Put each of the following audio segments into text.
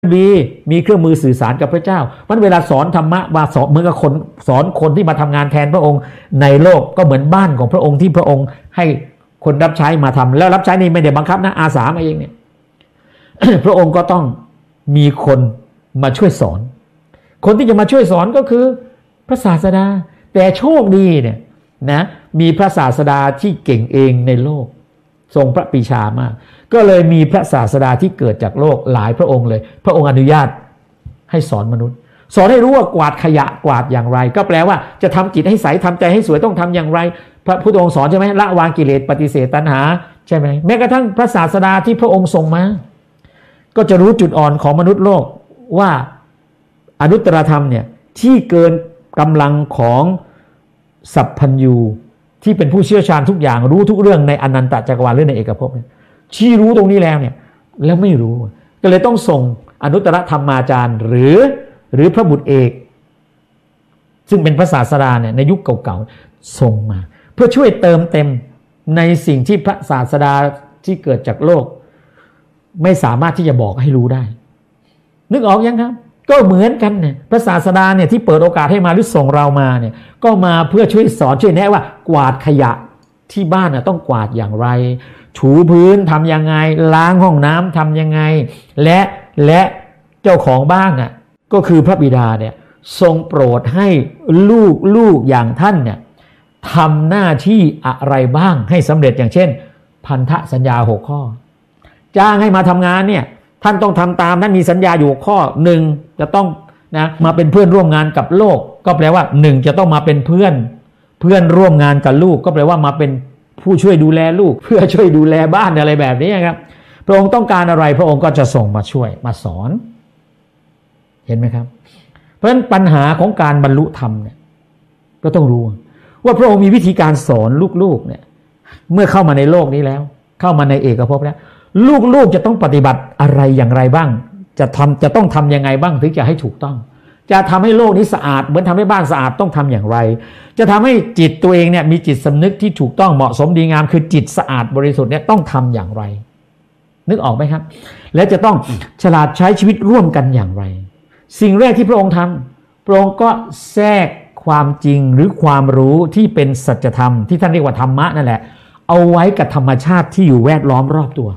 มีเครื่องมือสื่อสารกับพระเจ้ามันเวลาสอนธรรมะว่าสอนเหมือนกับคนสอนคนที่มาทำงานแทนพระองค์ในโลกก็เหมือนบ้านของพระองค์ที่พระองค์ให้คนรับใช้มาทำแล้วรับใช้นี่ไม่ได้บังคับนะอาสามาเองเนี่ย พระองค์ก็ต้องมีคนมาช่วยสอนคนที่จะมาช่วยสอนก็คือพระศาสดาแต่โชคดีเนี่ยนะมีพระศาสดาที่เก่งเองในโลกทรงพระปรีชามากก็เลยมีพระศาสดาที่เกิดจากโลกหลายพระองค์เลยพระองค์อนุญาตให้สอนมนุษย์สอนให้รู้ว่ากวาดขยะกวาดอย่างไรก็แปลว่าจะทำจิตให้ใสทำใจให้สวยต้องทำอย่างไรพระพุทธองค์สอนใช่ไหมละวางกิเลสปฏิเสธตัณหาใช่ไหมแม้กระทั่งพระศาสดาที่พระองค์ทรงมาก็จะรู้จุดอ่อนของมนุษย์โลกว่าอนุตตรธรรมเนี่ยที่เกินกำลังของสัพพัญญูที่เป็นผู้เชี่ยวชาญทุกอย่างรู้ทุกเรื่องในอนันตจักรวาลหรือในเอกภพเนี่ยที่รู้ตรงนี้แล้วเนี่ยแล้วไม่รู้ก็เลยต้องส่งอนุตตรธรรมาจารย์หรือพระบุตรเอกซึ่งเป็นพระศาสดาเนี่ยในยุคเก่าๆส่งมาเพื่อช่วยเติมเต็มในสิ่งที่พระศาสดาที่เกิดจากโลกไม่สามารถที่จะบอกให้รู้ได้นึกออกยังครับก็เหมือนกันเนี่ยพระศาสดาเนี่ยที่เปิดโอกาสให้มาหรือส่งเรามาเนี่ยก็มาเพื่อช่วยสอนช่วยแนะว่ากวาดขยะที่บ้านน่ะต้องกวาดอย่างไรถูพื้นทำยังไงล้างห้องน้ำทำยังไงและเจ้าของบ้านน่ะก็คือพระบิดาเนี่ยทรงโปรดให้ลูกอย่างท่านเนี่ยทำหน้าที่อะไรบ้างให้สำเร็จอย่างเช่นพันธสัญญา6ข้อจ้างให้มาทำงานเนี่ยท่านต้องทำตามนั้นมีสัญญาอยู่ข้อหนึ่งจะต้องนะมาเป็นเพื่อนร่วมงานกับโลกก็แปลว่าหนึ่งจะต้องมาเป็นเพื่อนร่วมงานกับลูกก็แปลว่ามาเป็นผู้ช่วยดูแลลูกเพื่อช่วยดูแลบ้านอะไรแบบนี้ครับพระองค์ต้องการอะไรพระองค์ก็จะส่งมาช่วยมาสอนเห็นไหมครับเพราะฉะนั้นปัญหาของการบรรลุธรรมเนี่ยก็ต้องรู้ว่าพระองค์มีวิธีการสอนลูกๆเนี่ยเมื่อเข้ามาในโลกนี้แล้วเข้ามาในเอกภพแล้วลูกจะต้องปฏิบัติอะไรอย่างไรบ้างจะต้องทำยังไงบ้างถึงจะให้ถูกต้องจะทำให้โลกนี้สะอาดเหมือนทำให้บ้านสะอาดต้องทำอย่างไรจะทำให้จิตตัวเองเนี่ยมีจิตสำนึกที่ถูกต้องเหมาะสมดีงามคือจิตสะอาดบริสุทธิ์เนี่ยต้องทำอย่างไรนึกออกไหมครับและจะต้องฉลาดใช้ชีวิตร่วมกันอย่างไรสิ่งแรกที่พระองค์ทำพระองค์ก็แทรกความจริงหรือความรู้ที่เป็นสัจธรรมที่ท่านเรียกว่าธรรมะนั่นแหละเอาไว้กับธรรมชาติที่อยู่แวดล้อมรอบตัว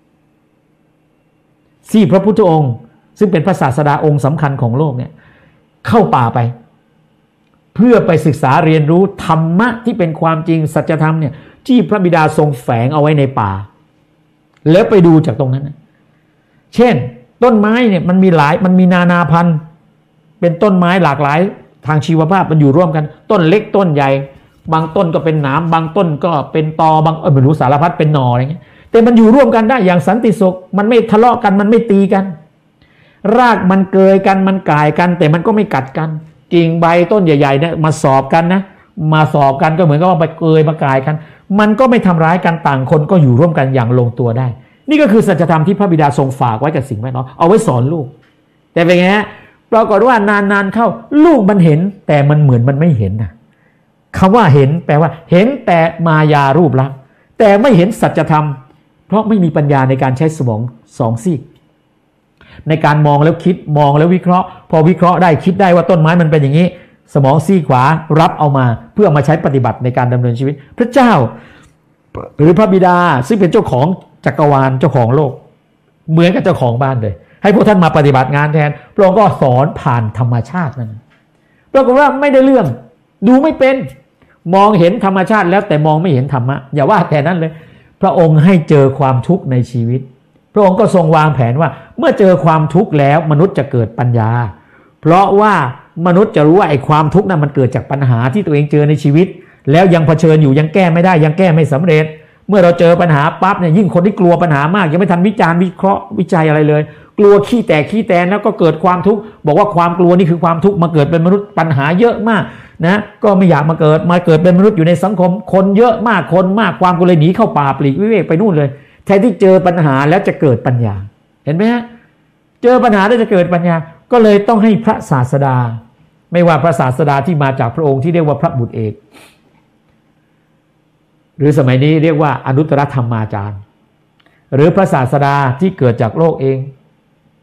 ที่พระพุทธองค์ซึ่งเป็นพระศาสดาองค์สำคัญของโลกเนี่ยเข้าป่าไปเพื่อไปศึกษาเรียนรู้ธรรมะที่เป็นความจริงสัจธรรมเนี่ยที่พระบิดาทรงแฝงเอาไว้ในป่าแล้วไปดูจากตรงนั้นเช่นต้นไม้เนี่ยมันมีนานาพันธุ์เป็นต้นไม้หลากหลายทางชีวภาพมันอยู่ร่วมกันต้นเล็กต้นใหญ่บางต้นก็เป็นหนามบางต้นก็เป็นตอบางไม่รู้สารพัดเป็นหน่ออะไรเงี้ยแต่มันอยู่ร่วมกันได้อย่างสันติสุขมันไม่ทะเลาะกันมันไม่ตีกันรากมันเกยกันมันก่ายกันแต่มันก็ไม่กัดกันกิ่งใบต้นใหญ่ๆเนี่ยมาสอบกันนะมาสอบกันก็เหมือนกับว่าไปเกยมาก่ายกันมันก็ไม่ทำร้ายกันต่างคนก็อยู่ร่วมกันอย่างลงตัวได้นี่ก็คือสัจธรรมที่พระบิดาทรงฝากไว้กับสิ่งแวดล้อมเอาไว้สอนลูกแต่เป็นไงฮะปรากฏว่านานๆเข้าลูกมันเห็นแต่มันเหมือนมันไม่เห็นนะคำว่าเห็นแปลว่าเห็นแต่มายารูปลักษณ์แต่ไม่เห็นสัจธรรมเพราะไม่มีปัญญาในการใช้สมองสองซีกในการมองแล้วคิดมองแล้ววิเคราะห์พอวิเคราะห์ได้คิดได้ว่าต้นไม้มันเป็นอย่างนี้สมองซีกขวารับเอามาเพื่อมาใช้ปฏิบัติในการดำเนินชีวิตพระเจ้าหรือพระบิดาซึ่งเป็นเจ้าของจักรวาลเจ้าของโลกเหมือนกับเจ้าของบ้านเลยให้พวกท่านมาปฏิบัติงานแทนพระองค์ก็สอนผ่านธรรมชาตินั้นปรากฏว่าไม่ได้เรื่องดูไม่เป็นมองเห็นธรรมชาติแล้วแต่มองไม่เห็นธรรมะอย่าว่าแต่นั้นเลยพระองค์ให้เจอความทุกข์ในชีวิตพระองค์ก็ทรงวางแผนว่าเมื่อเจอความทุกข์แล้วมนุษย์จะเกิดปัญญาเพราะว่ามนุษย์จะรู้ว่าไอ้ความทุกข์นั้นมันเกิดจากปัญหาที่ตัวเองเจอในชีวิตแล้วยังเผชิญอยู่ยังแก้ไม่ได้ยังแก้ไม่สำเร็จเมื่อเราเจอปัญหาปั๊บเนี่ยยิ่งคนที่กลัวปัญหามากยังไม่ทันวิจารณ์วิเคราะห์วิจัยอะไรเลยกลัวขี้แตนแล้วก็เกิดความทุกข์บอกว่าความกลัวนี่คือความทุกข์มาเกิดเป็นมนุษย์ปัญหาเยอะมากนะก็ไม่อยากมาเกิดเป็นมนุษย์อยู่ในสังคมคนเยอะมากคนมากความก็เลยหนีเข้าป่าปลีกวิเวกไปนู่นเลยแทนที่เจอปัญหาแล้วจะเกิดปัญญาเห็นไหมฮะเจอปัญหาแล้วจะเกิดปัญญาก็เลยต้องให้พระศาสดาไม่ว่าพระศาสดาที่มาจากพระองค์ที่เรียกว่าพระบุตรเอกหรือสมัยนี้เรียกว่าอนุตตรธรรมาจารย์หรือพระศาสดาที่เกิดจากโลกเอง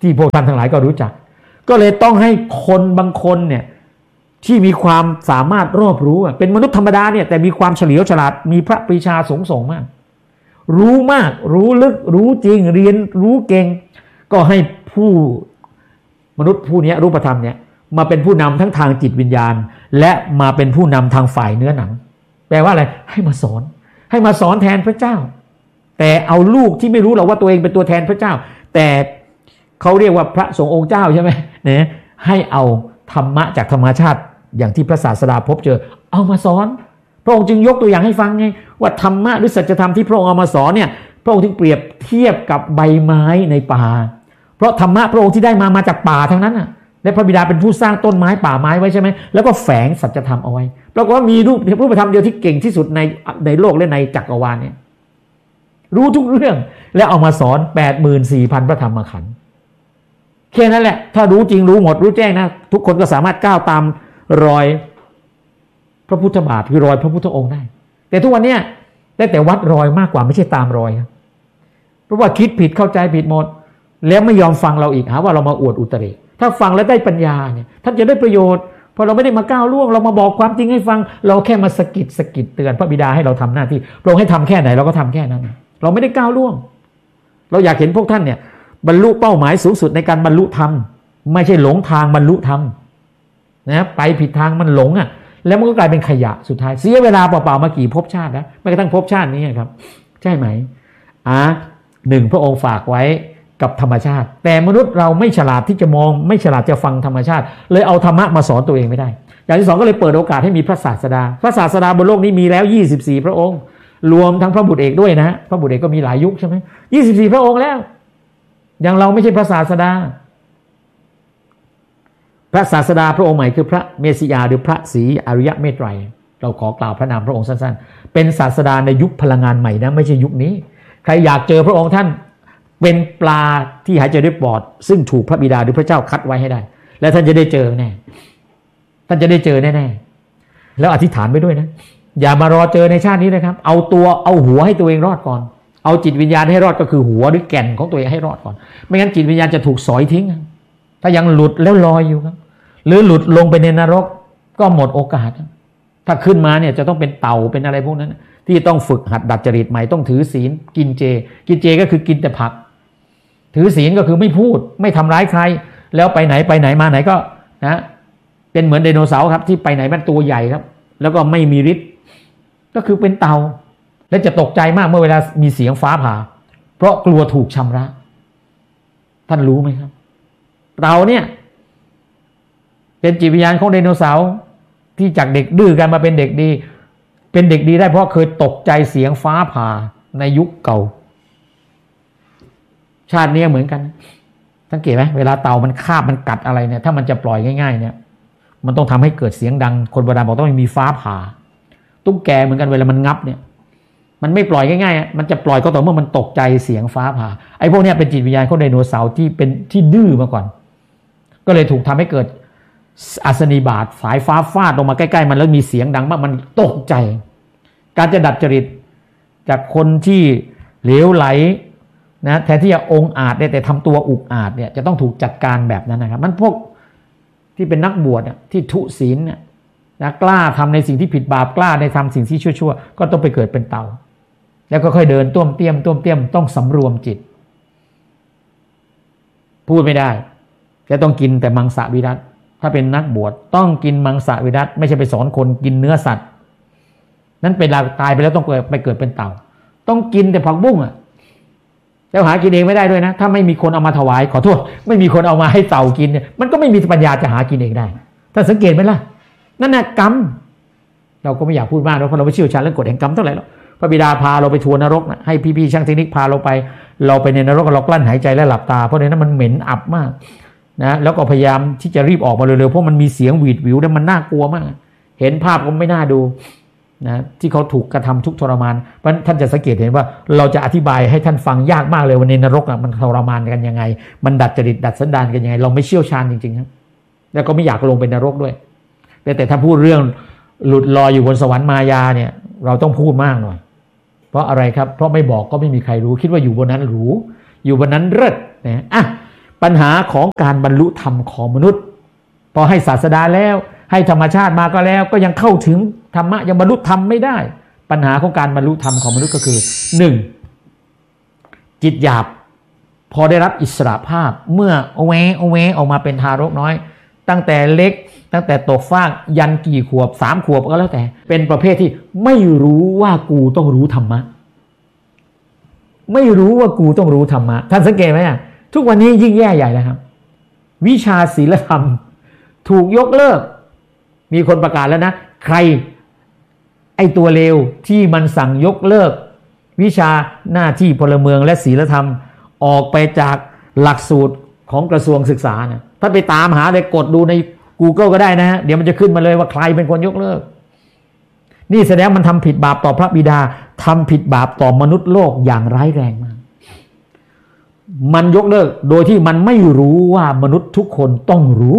ที่พวกท่านทั้งหลายก็รู้จักก็เลยต้องให้คนบางคนเนี่ยที่มีความสามารถรอบรู้เป็นมนุษย์ธรรมดาเนี่ยแต่มีความเฉลียวฉลาดมีพระปรีชาสูงส่งมากรู้มากรู้ลึกรู้จริงเรียนรู้เก่งก็ให้มนุษย์ผู้นี้รูปธรรมเนี่ยมาเป็นผู้นำทั้งทางจิตวิญญาณและมาเป็นผู้นำทางฝ่ายเนื้อหนังแปลว่าอะไรให้มาสอนแทนพระเจ้าแต่เอาลูกที่ไม่รู้หรอกว่าตัวเองเป็นตัวแทนพระเจ้าแต่เขาเรียกว่าพระสงฆ์องค์เจ้าใช่ไหมเนี่ยให้เอาธรรมะจากธรรมชาติอย่างที่พระศาสดาพบเจอเอามาสอนพระองค์จึงยกตัวอย่างให้ฟังไงว่าธรรมะหรือสัจธรรมที่พระองค์เอามาสอนเนี่ยพระองค์ถึงเปรียบเทียบกับใบไม้ในป่าเพราะธรรมะพระองค์ที่ได้มาจากป่าทั้งนั้นน่ะและพระบิดาเป็นผู้สร้างต้นไม้ป่าไม้ไว้ใช่ไหมแล้วก็แฝงสัจธรรมเอาไว้ปรากฏว่ามีรูปธรรมเดียวที่เก่งที่สุดในโลกและในจักรวาลเนี่ยรู้ทุกเรื่องและเอามาสอน 84,000 พระธรรมขันธ์แค่นั้นแหละถ้ารู้จริงรู้หมดรู้แจ้งนะทุกคนก็สามารถก้าวตามรอยพระพุทธบาทคือรอยพระพุทธองค์ได้แต่ทุกวันนี้ได้แต่วัดรอยมากกว่าไม่ใช่ตามรอยครับเพราะว่าคิดผิดเข้าใจผิดหมดแล้วไม่ยอมฟังเราอีกหาว่าเรามาอวดอุตริถ้าฟังแล้วได้ปัญญาเนี่ยท่านจะได้ประโยชน์พอเราไม่ได้มาก้าวล่วงเรามาบอกความจริงให้ฟังเราแค่มาสะกิดเตือนพระบิดาให้เราทำหน้าที่พระองค์ให้ทำแค่ไหนเราก็ทำแค่นั้นเราไม่ได้ก้าวล่วงเราอยากเห็นพวกท่านเนี่ยบรรลุเป้าหมายสูงสุดในการบรรลุธรรมไม่ใช่หลงทางบรรลุธรรมนะไปผิดทางมันหลงแล้วมันก็กลายเป็นขยะสุดท้ายเสียเวลาเปล่าๆมากี่ภพชาติแล้วไม่กระทั่งภพชาตินี้ครับใช่ไหมหนึ่งพระองค์ฝากไว้กับธรรมชาติแต่มนุษย์เราไม่ฉลาดที่จะมองไม่ฉลาดจะฟังธรรมชาติเลยเอาธรรมะมาสอนตัวเองไม่ได้อย่างที่สองก็เลยเปิดโอกาสให้มีพระศาสดาบนโลกนี้มีแล้ว24พระองค์รวมทั้งพระบุตรเอกด้วยนะพระบุตรเอกก็มีหลายยุคใช่ไหม24พระองค์แล้วอย่างเราไม่ใช่พระศาสดาพระศาสดาพระองค์ใหม่คือพระเมสสิยาหรือพระศรีอริยเมตไตรเราขอกล่าวพระนามพระองค์สั้นๆเป็นศาสดาในยุคพลังงานใหม่นะไม่ใช่ยุคนี้ใครอยากเจอพระองค์ท่านเป็นปลาที่หายใจด้วยปอดซึ่งถูกพระบิดาหรือพระเจ้าคัดไว้ให้ได้และท่านจะได้เจอแน่ท่านจะได้เจอแน่ๆแล้วอธิษฐานไว้ด้วยนะอย่ามารอเจอในชาตินี้นะครับเอาหัวให้ตัวเองรอดก่อนเอาจิตวิญญาณให้รอดก็คือหัวหรือแก่นของตัวเองให้รอดก่อนไม่งั้นจิตวิญญาณจะถูกสอยทิ้งถ้ายังหลุดแล้วลอยอยู่ครับหรือหลุดลงไปในนรกก็หมดโอกาสถ้าขึ้นมาเนี่ยจะต้องเป็นเต่าเป็นอะไรพวกนั้นที่ต้องฝึกหัดดัดจริตใหม่ต้องถือศีลกินเจก็คือกินแต่ผักถือศีลก็คือไม่พูดไม่ทำร้ายใครแล้วไปไหนมาไหนก็นะเป็นเหมือนไดโนเสาร์ครับที่ไปไหนมันตัวใหญ่ครับแล้วก็ไม่มีฤทธิ์ก็คือเป็นเต่าและจะตกใจมากเมื่อเวลามีเสียงฟ้าผ่าเพราะกลัวถูกชำระท่านรู้ไหมครับเต่าเนี่ยเป็นจิตวิญญาณของไดโนเสาร์ที่จากเด็กดื้อกันมาเป็นเด็กดีเป็นเด็กดีได้เพราะเคยตกใจเสียงฟ้าผ่าในยุคเก่าชาตินี้เหมือนกันสังเกตไหมเวลาเต่ามันคาบมันกัดอะไรเนี่ยถ้ามันจะปล่อยง่ายๆเนี่ยมันต้องทำให้เกิดเสียงดังคนโบราณบอกต้องมีฟ้าผ่าตุ๊กแกเหมือนกันเวลามันงับเนี่ยมันไม่ปล่อยง่ายๆมันจะปล่อยก็ต่อเมื่อมันตกใจเสียงฟ้าผ่าไอ้พวกนี้เป็นจิตวิญญาณของไดโนเสาร์ที่ดื้อมาก่อนก็เลยถูกทำให้เกิดอัศนีบาตสายฟ้าฟาดลงมาใกล้ๆมันแล้วมีเสียงดังมากมันตกใจการจะดัดจริตจากคนที่เหลวไหลนะแทนที่จะองอาจแต่ทำตัวอุกอาจเนี่ยจะต้องถูกจัดการแบบนั้นนะครับมันพวกที่เป็นนักบวชที่ทุศีลนะกล้าทำในสิ่งที่ผิดบาปกล้าในทำสิ่งที่ชั่วๆก็ต้องไปเกิดเป็นเต่าแล้วก็ค่อยเดินต้วมเตี้ยมต้องสำรวมจิตพูดไม่ได้จะต้องกินแต่มังสวิรัติถ้าเป็นนักบวชต้องกินมังสวิรัติไม่ใช่ไปสอนคนกินเนื้อสัตว์นั้นเป็นตายไปแล้วต้องไปเกิดเป็นเต่าต้องกินแต่ผักบุ้งแล้วหากินเองไม่ได้ด้วยนะถ้าไม่มีคนเอามาถวายขอโทษไม่มีคนเอามาให้เต่ากินเนี่ยมันก็ไม่มีปัญญาจะหากินเองได้ถ้าสังเกตไหมล่ะนั่นน่ะกรรมเราก็ไม่อยากพูดมากเพราะเราไม่เชี่ยวชาญเรื่องกฎแห่งกรรมเท่าไหร่หรอกพระบิดาพาเราไปทัวร์นรกนะให้พี่ๆช่างเทคนิคพาเราไปในนรกเรากลั้นหายใจและหลับตาเพราะในนั้นมันเหม็นอับมากนะแล้วก็พยายามที่จะรีบออกมาเร็วๆเพราะมันมีเสียงหวีดหวิวแล้วมันน่ากลัวมากเห็นภาพก็ไม่น่าดูนะที่เขาถูกกระทำทุกทรมานเพราะท่านจะสังเกตเห็นว่าเราจะอธิบายให้ท่านฟังยากมากเลยว่าในนรกมันทรมานกันยังไงมันดัดจริตดัดสันดานกันยังไงเราไม่เชี่ยวชาญจริงๆครับแล้วก็ไม่อยากลงไปนรกด้วยแต่ถ้าพูดเรื่องหลุดลอยอยู่บนสวรรค์มายาเนี่ยเราต้องพูดมากหน่อยเพราะอะไรครับเพราะไม่บอกก็ไม่มีใครรู้คิดว่าอยู่บนนั้นหรูอยู่บนนั้นเลิศนะปัญหาของการบรรลุธรรมของมนุษย์พอให้ศาสดาแล้วให้ธรรมชาติมาก็แล้วก็ยังเข้าถึงธรรมะยังบรรลุธรรมไม่ได้ปัญหาของการบรรลุธรรมของมนุษย์ก็คือ 1. จิตหยาบพอได้รับอิสรภาพเมื่อออกมาเป็นทารกน้อยตั้งแต่เล็กตั้งแต่ตกฟากยันกี่ขวบ3 ขวบก็แล้วแต่เป็นประเภทที่ไม่รู้ว่ากูต้องรู้ธรรมะไม่รู้ว่ากูต้องรู้ธรรมะท่านสังเกตไหมทุกวันนี้ยิ่งแย่ใหญ่แล้วครับวิชาศีลธรรมถูกยกเลิกมีคนประกาศแล้วนะใครไอตัวเลวที่มันสั่งยกเลิกวิชาหน้าที่พลเมืองและศีลธรรมออกไปจากหลักสูตรของกระทรวงศึกษานะถ้าไปตามหาเลยกดดูใน Google ก็ได้นะฮะเดี๋ยวมันจะขึ้นมาเลยว่าใครเป็นคนยกเลิกนี่แสดงมันทำผิดบาปต่อพระบิดาทำผิดบาปต่อมนุษย์โลกอย่างร้ายแรงมากมันยกเลิกโดยที่มันไม่รู้ว่ามนุษย์ทุกคนต้องรู้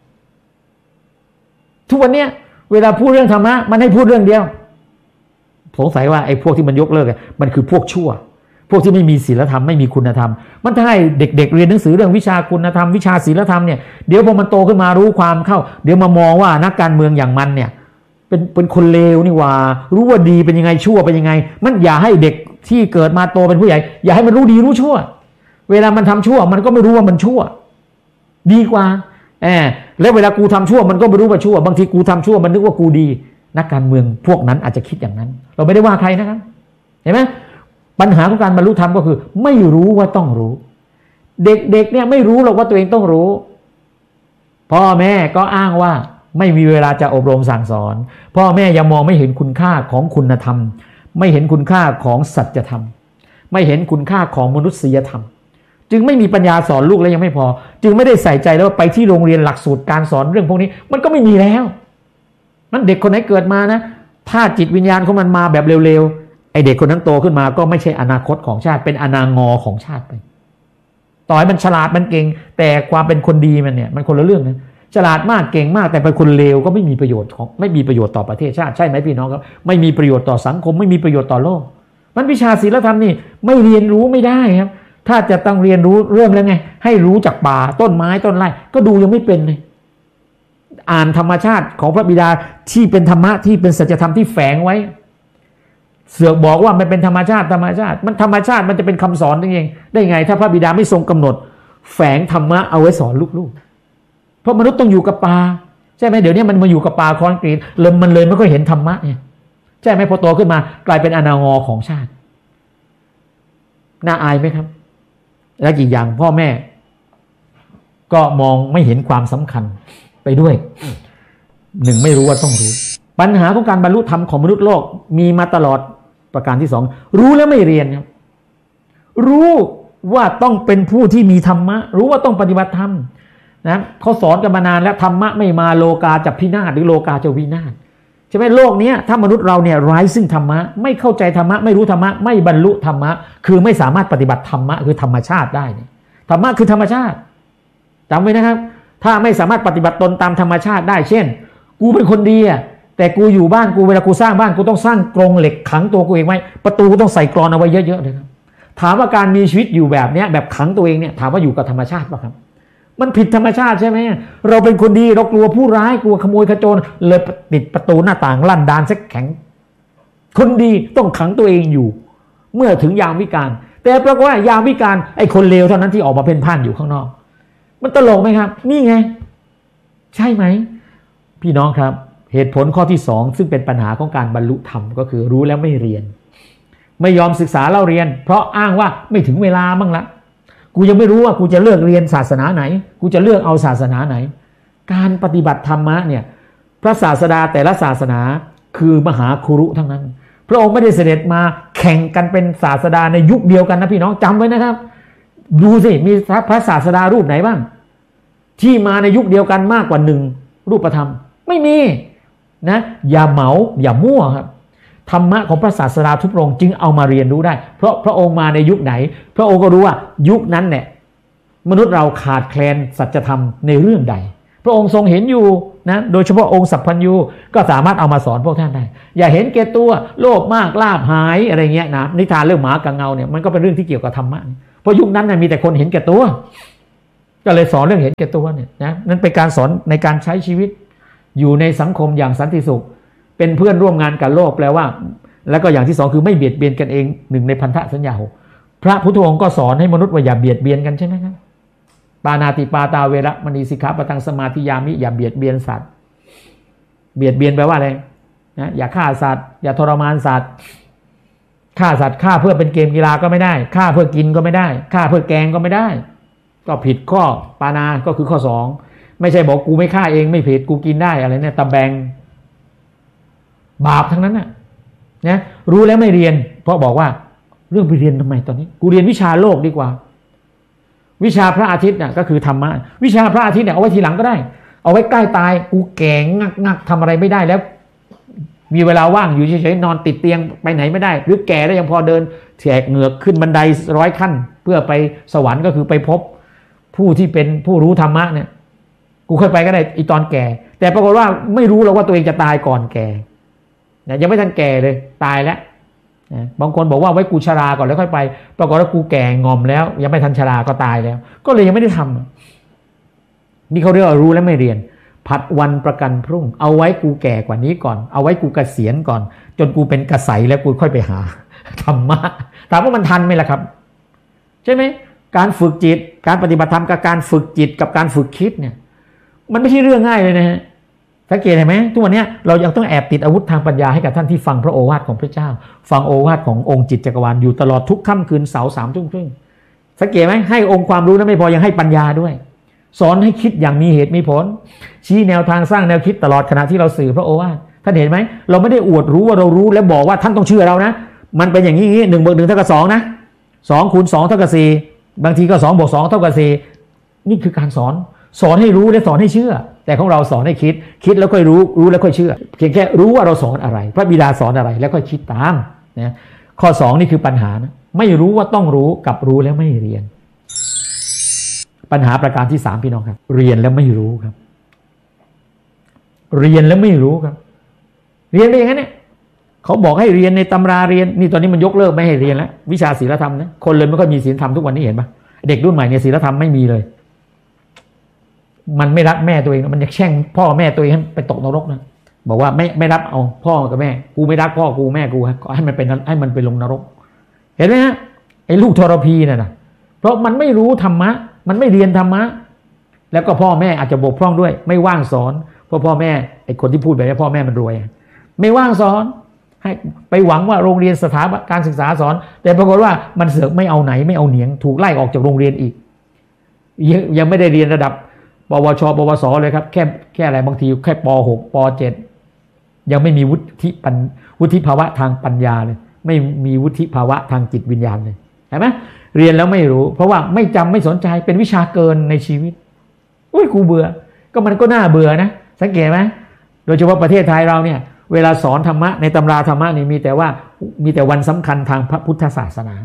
ทุกวันนี้เวลาพูดเรื่องธรรมะมันให้พูดเรื่องเดียวสงสัยว่าไอ้พวกที่มันยกเลิกมันคือพวกชั่วพวกที่ไม่มีศีลธรรมไม่มีคุณธรรมมันถ้าให้เด็กๆเรียนหนังสือเรื่องวิชาคุณธรรมวิชาศีลธรรมเนี่ยเดี๋ยวพอมันโตขึ้นมารู้ความเข้าเดี๋ยวมามองว่านักการเมืองอย่างมันเนี่ยเป็นคนเลวนี่ว่ารู้ว่าดีเป็นยังไงชั่วเป็นยังไงมันอย่าให้เด็กที่เกิดมาโตเป็นผู้ใหญ่อย่าให้มันรู้ดีรู้ชั่วเวลามันทำชั่วมันก็ไม่รู้ว่ามันชั่วดีกว่าแล้วเวลากูทำชั่วมันก็ไม่รู้ว่าชั่วบางทีกูทำชั่วมันนึกว่ากูดีนักการเมืองพวกนั้นอาจจะคิดอย่างนั้นเราไม่ได้ว่าใครนะครับเห็นไหมปัญหาของการบรรลุธรรมก็คือไม่รู้ว่าต้องรู้เด็กๆเนี่ยไม่รู้หรอกว่าตัวเองต้องรู้พ่อแม่ก็อ้างว่าไม่มีเวลาจะอบรมสั่งสอนพ่อแม่ยังมองไม่เห็นคุณค่าของคุณธรรมไม่เห็นคุณค่าของสัจธรรมไม่เห็นคุณค่าของมนุษยธรรมจึงไม่มีปัญญาสอนลูกแล้วยังไม่พอจึงไม่ได้ใส่ใจแล้วว่าไปที่โรงเรียนหลักสูตรการสอนเรื่องพวกนี้มันก็ไม่มีแล้วมันเด็กคนไหนเกิดมานะถ้าจิตวิญญาณของมันมาแบบเร็วๆไอเด็กคนนั้นโตขึ้นมาก็ไม่ใช่อนาคตของชาติเป็นอนางอของชาติไปต่อให้มันฉลาดมันเก่งแต่ความเป็นคนดีมันเนี่ยมันคนละเรื่องนะฉลาดมากเก่งมากแต่เป็นคนเลวก็ไม่มีประโยชน์ต่อประเทศชาติใช่ไหมพี่น้องครับไม่มีประโยชน์ต่อสังคมไม่มีประโยชน์ต่อโลกมันวิชาศีลธรรมนี่ไม่เรียนรู้ไม่ได้ครับถ้าจะต้องเรียนรู้เริ่มแล้วไงให้รู้จากป่าต้นไม้ต้นไร่ก็ดูยังไม่เป็นเลยอ่านธรรมชาติของพระบิดาที่เป็นธรรมะที่เป็นสัจธรรมที่แฝงไว้เสือกบอกว่ามันเป็นธรรมชาติมันธรรมชาติมันจะเป็นคำสอนได้ยังได้ไงถ้าพระบิดาไม่ทรงกำหนดแฝงธรรมะเอาไว้สอนลูกๆเพราะมนุษย์ต้องอยู่กับป่าใช่ไหมเดี๋ยวนี้มันมาอยู่กับป่าคอนกรีตมันเลยไม่ค่อยเห็นธรรมะเนี่ยใช่ไหมพอโตขึ้นมากลายเป็นอนางอของชาติน่าอายไหมครับและอีกอย่างพ่อแม่ก็มองไม่เห็นความสำคัญไปด้วยหนึ่งไม่รู้ว่าต้องรู้ปัญหาของการบรรลุธรรมของมนุษย์โลกมีมาตลอดประการที่2รู้แล้วไม่เรียนครับรู้ว่าต้องเป็นผู้ที่มีธรรมะรู้ว่าต้องปฏิบัติธรรมนะเขาสอนกันมานานแล้วธรรมะไม่มาโลกาจะพินาศหรือโลกาจะวินาศใช่ไหมโลกนี้ถ้ามนุษย์เราเนี่ยไร้ซึ่งธรรมะไม่เข้าใจธรรมะไม่รู้ธรรมะไม่บรรลุธรรมะคือไม่สามารถปฏิบัติธรรมะคือธรรมชาติได้เนี่ยธรรมะคือธรรมชาติจำไว้นะครับถ้าไม่สามารถปฏิบัติตนตามธรรมชาติได้เช่นกูเป็นคนดีแต่กูอยู่บ้านกูเวลากูสร้างบ้านกูต้องสร้างกรงเหล็กขังตัวกูเองไว้ประตูกูต้องใส่กรอนเอาไว้เยอะๆเลยครับถามว่าการมีชีวิตอยู่แบบเนี้ยแบบขังตัวเองเนี่ยถามว่าอยู่กับธรรมชาติป่ะครับมันผิดธรรมชาติใช่ไหมเราเป็นคนดีเรากลัวผู้ร้ายกลัวขโมยขโจรเลยปิดประตูหน้าต่างลั่นดานแข็งคนดีต้องขังตัวเองอยู่เมื่อถึงยามวิกาลแต่ปรากฏว่ายามวิกาลไอ้คนเลวเท่านั้นที่ออกมาเพ่นพ่านอยู่ข้างนอกมันตลกไหมครับนี่ไงใช่ไหมพี่น้องครับเหตุผลข้อที่2ซึ่งเป็นปัญหาของการบรรลุธรรมก็คือรู้แล้วไม่เรียนไม่ยอมศึกษาเล่าเรียนเพราะอ้างว่าไม่ถึงเวลาบ้างละกูยังไม่รู้ว่ากูจะเลือกเรียนศาสนาไหนกูจะเลือกเอาศาสนาไหนการปฏิบัติธรรมะเนี่ยพระศาสดาแต่ละศาสนาคือมหาคุรุทั้งนั้นพระองค์ไม่ได้เสด็จมาแข่งกันเป็นศาสดาในยุคเดียวกันนะพี่น้องจำไว้นะครับดูสิมีพระศาสดารูปไหนบ้างที่มาในยุคเดียวกันมากกว่า1รูปธรรมไม่มีนะอย่าเหมาอย่ามั่วครับธรรมะของพระศาสดาทุกพระองค์จึงเอามาเรียนรู้ได้เพราะพระองค์มาในยุคไหนพระองค์ก็รู้ว่ายุคนั้นเนี่ยมนุษย์เราขาดแคลนสัจธรรมในเรื่องใดพระองค์ทรงเห็นอยู่นะโดยเฉพาะองค์สัพพัญญูก็สามารถเอามาสอนพวกท่านได้อย่าเห็นแก่ตัวโลภมากลาภหายอะไรเงี้ยนะนิทานเรื่องหมากับเงาเนี่ยมันก็เป็นเรื่องที่เกี่ยวกับธรรมะเพราะยุคนั้นน่ะมีแต่คนเห็นแก่ตัวก็เลยสอนเรื่องเห็นแก่ตัวเนี่ยนะนั่นเป็นการสอนในการใช้ชีวิตอยู่ในสังคมอย่างสันติสุขเป็นเพื่อนร่วมงานกับโลกแปลว่าแล้วก็อย่างที่สองคือไม่เบียดเบียนกันเองหนึ่งในพันธสัญญา6พระพุทธองค์ก็สอนให้มนุษย์ว่าอย่าเบียดเบียนกันใช่ไหมครับปานาติปาตาเวระมณีสิกขาปะทังสมาธิยามิอย่าเบียดเบียนสัตว์เบียดเบียนแปลว่าอะไรนะอย่าฆ่าสัตว์อย่าทรมานสัตว์ฆ่าสัตว์ฆ่าเพื่อเป็นเกมกีฬาก็ไม่ได้ฆ่าเพื่อกินก็ไม่ได้ฆ่าเพื่อแกงก็ไม่ได้ก็ผิดข้อปานาก็คือข้อ2ไม่ใช่บอกกูไม่ฆ่าเองไม่ผิดกูกินได้อะไรเนี่ยตะแบงบาปทั้งนั้นน่ะนะรู้แล้วไม่เรียนเพราะบอกว่าเรื่องไปเรียนทำไมตอนนี้กูเรียนวิชาโลกดีกว่าวิชาพระอาทิตย์น่ะก็คือธรรมะวิชาพระอาทิตย์เนี่ยเอาไว้ทีหลังก็ได้เอาไว้ใกล้ตายกูแก่งักทำอะไรไม่ได้แล้วมีเวลาว่างอยู่เฉยๆนอนติดเตียงไปไหนไม่ได้หรือแก่แล้วยังพอเดินแฉกเหงือกขึ้นบันได100 ขั้นเพื่อไปสวรรค์ก็คือไปพบผู้ที่เป็นผู้รู้ธรรมะเนี่ยกูค่อยไปก็ได้อีตอนแก่แต่ปรากฏว่าไม่รู้หรอกว่าตัวเองจะตายก่อนแก่ยังไม่ทันแก่เลยตายแล้วบางคนบอกว่าไว้กูชราก่อนแล้วค่อยไปปรากฏว่ากูแก่งอมแล้วยังไม่ทันชราก็ตายแล้วก็เลยยังไม่ได้ทำนี่เขาเรียกว่ารู้แล้วไม่เรียนผัดวันประกันพรุ่งเอาไว้กูแก่กว่านี้ก่อนเอาไว้กูเกษียณก่อนจนกูเป็นกระใสแล้วกูค่อยไปหาธรรมะถามว่ามันทันไหมล่ะครับใช่ไหมการฝึกจิตการปฏิบัติธรรมกับการฝึกจิตกับการฝึกคิดเนี่ยมันไม่ใช่เรื่องง่ายเลยนะฮะสังเกตเห็นไหมทุกวันนี้เรายังต้องแอบติดอาวุธทางปัญญาให้กับท่านที่ฟังพระโอวาทของพระเจ้าฟังโอวาทขององค์จิตจักรวาลอยู่ตลอดทุกค่ำคืนเสาร์3 ทุ่มครึ่งสังเกตไหมให้องค์ความรู้นั้นไม่พอยังให้ปัญญาด้วยสอนให้คิดอย่างมีเหตุมีผลชี้แนวทางสร้างแนวคิดตลอดขณะที่เราสื่อพระโอวาทท่านเห็นไหมเราไม่ได้อวดรู้ว่าเรารู้แล้วบอกว่าท่านต้องเชื่อเรานะมันเป็นอย่างนี้1 บวก 1 เท่ากับ 2นะ2 คูณ 2 เท่ากับ 4บางทีก็2 บวก 2 เท่ากับ 4นี่คือการสอนให้รู้และสอนให้เชื่อแต่ของเราสอนให้คิดแล้วค่อยรู้แล้วค่อยเชื่อเพียงแค่รู้ว่าเราสอนอะไรพระบิดาสอนอะไรแล้วค่อยคิดตามนะข้อ2นี่คือปัญหานะไม่รู้ว่าต้องรู้กับรู้แล้วไม่เรียนปัญหาประการที่3พี่น้องครับเรียนแล้วไม่รู้ครับเรียนแล้วไม่รู้ครับเรียนไปอย่างนั้นเนี่ยเขาบอกให้เรียนในตำราเรียนนี่ตอนนี้มันยกเลิกไม่ให้เรียนแล้ววิชาศีลธรรมนะคนเลยไม่ค่อยมีศีลธรรมทุกวันนี้เห็นปะเด็กรุ่นใหม่เนี่ยศีลธรรมไม่มีเลยมันไม่รักแม่ตัวเองมันจะแช่งพ่อแม่ตัวเองให้ไปตกนรกนะบอกว่าไม่รับเอาพ่อกับแม่กูไม่รักพ่อกูแม่กูให้มันไปลงนรกเห็นไหมฮะไอ้ลูกทรพีน่ะนะเพราะมันไม่รู้ธรรมะมันไม่เรียนธรรมะแล้วก็พ่อแม่อาจจะบกพร่องด้วยไม่ว่างสอนเพราะพ่อแม่ไอ้คนที่พูดแบบนี้พ่อแม่มันรวยไม่ว่างสอนให้ไปหวังว่าโรงเรียนสถาบันการศึกษาสอนแต่ปรากฏว่ามันเสือกไม่เอาไหนไม่เอาเหนียงถูกไล่ออกจากโรงเรียนอีกยังไม่ได้เรียนระดับปวชปวสเลยครับแค่อะไรบางทีแค่ป.6 ป.7 ยังไม่มีวุฒิภาวะทางปัญญาเลยไม่มีวุฒิภาวะทางจิตวิญญาณเลยเห็นไหมเรียนแล้วไม่รู้เพราะว่าไม่จำไม่สนใจเป็นวิชาเกินในชีวิตอุ้ยกูเบื่อก็มันก็น่าเบื่อนะสังเกตไหมโดยเฉพาะประเทศไทยเราเนี่ยเวลาสอนธรรมะในตำราธรรมะนี่มีแต่วันสำคัญทางพระพุทธศาสนา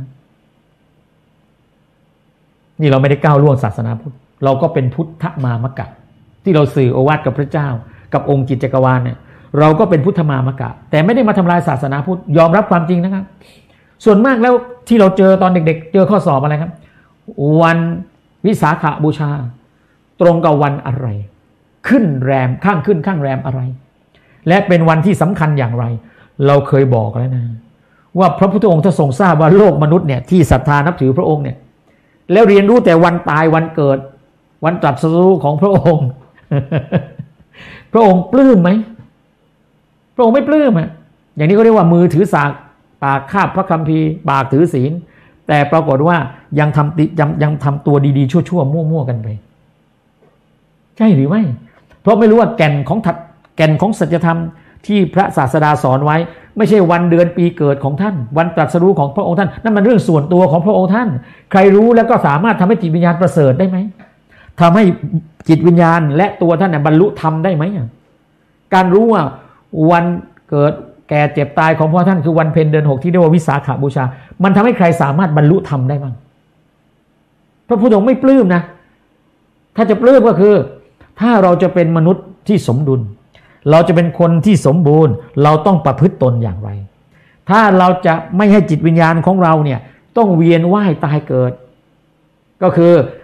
นี่เราไม่ได้ก้าวล่วงศาสนาพุทธเราก็เป็นพุทธมามกะที่เราสื่อโอวาทกับพระเจ้ากับองค์จิตจักรวาลเนี่ยเราก็เป็นพุทธมามกะแต่ไม่ได้มาทำลายศาสนาพุทธยอมรับความจริงนะครับส่วนมากแล้วที่เราเจอตอนเด็กๆเจอข้อสอบอะไรครับวันวิสาขบูชาตรงกับวันอะไรขึ้นแรมข้างขึ้นข้างแรมอะไรและเป็นวันที่สำคัญอย่างไรเราเคยบอกแล้วนะว่าพระพุทธองค์ทรงทราบว่าโลกมนุษย์เนี่ยที่ศรัทธานับถือพระองค์เนี่ยแล้วเรียนรู้แต่วันตายวันเกิดวันตรัสรู้ของพระองค์ พระองค์ปลื้มไหมพระองค์ไม่ปลื้มอ่ะอย่างนี้ก็เรียกว่ามือถือสากปากคาบพระคัมภีร์ปากถือศีลแต่ปรากฏว่ายังทำตัวดีๆชั่วๆมั่วๆกันไปใช่หรือไม่เพราะไม่รู้ว่าแก่นของสัจธรรมที่พระศาสดาสอนไว้ไม่ใช่วันเดือนปีเกิดของท่านวันตรัสรู้ของพระองค์ท่านนั่นมันเรื่องส่วนตัวของพระองค์ท่านใครรู้แล้วก็สามารถทำให้จิตวิญญาณประเสริฐได้ไหมทำให้จิตวิญญาณและตัวท่านบรรลุธรรมได้ไหมการรู้ว่าวันเกิดแก่เจ็บตายของพ่อท่านคือวันเพ็ญเดือน6ที่เรียกว่าวิสาขบูชามันทำให้ใครสามารถบรรลุธรรมได้บ้างพระพุทธองค์ไม่ปลื้มนะถ้าจะปลื้มก็คือถ้าเราจะเป็นมนุษย์ที่สมดุลเราจะเป็นคนที่สมบูรณ์เราต้องประพฤติตนอย่างไรถ้าเราจะไม่ให้จิตวิญญาณของเราเนี่ยต้องเวียนว่ายตายเกิดก็คือ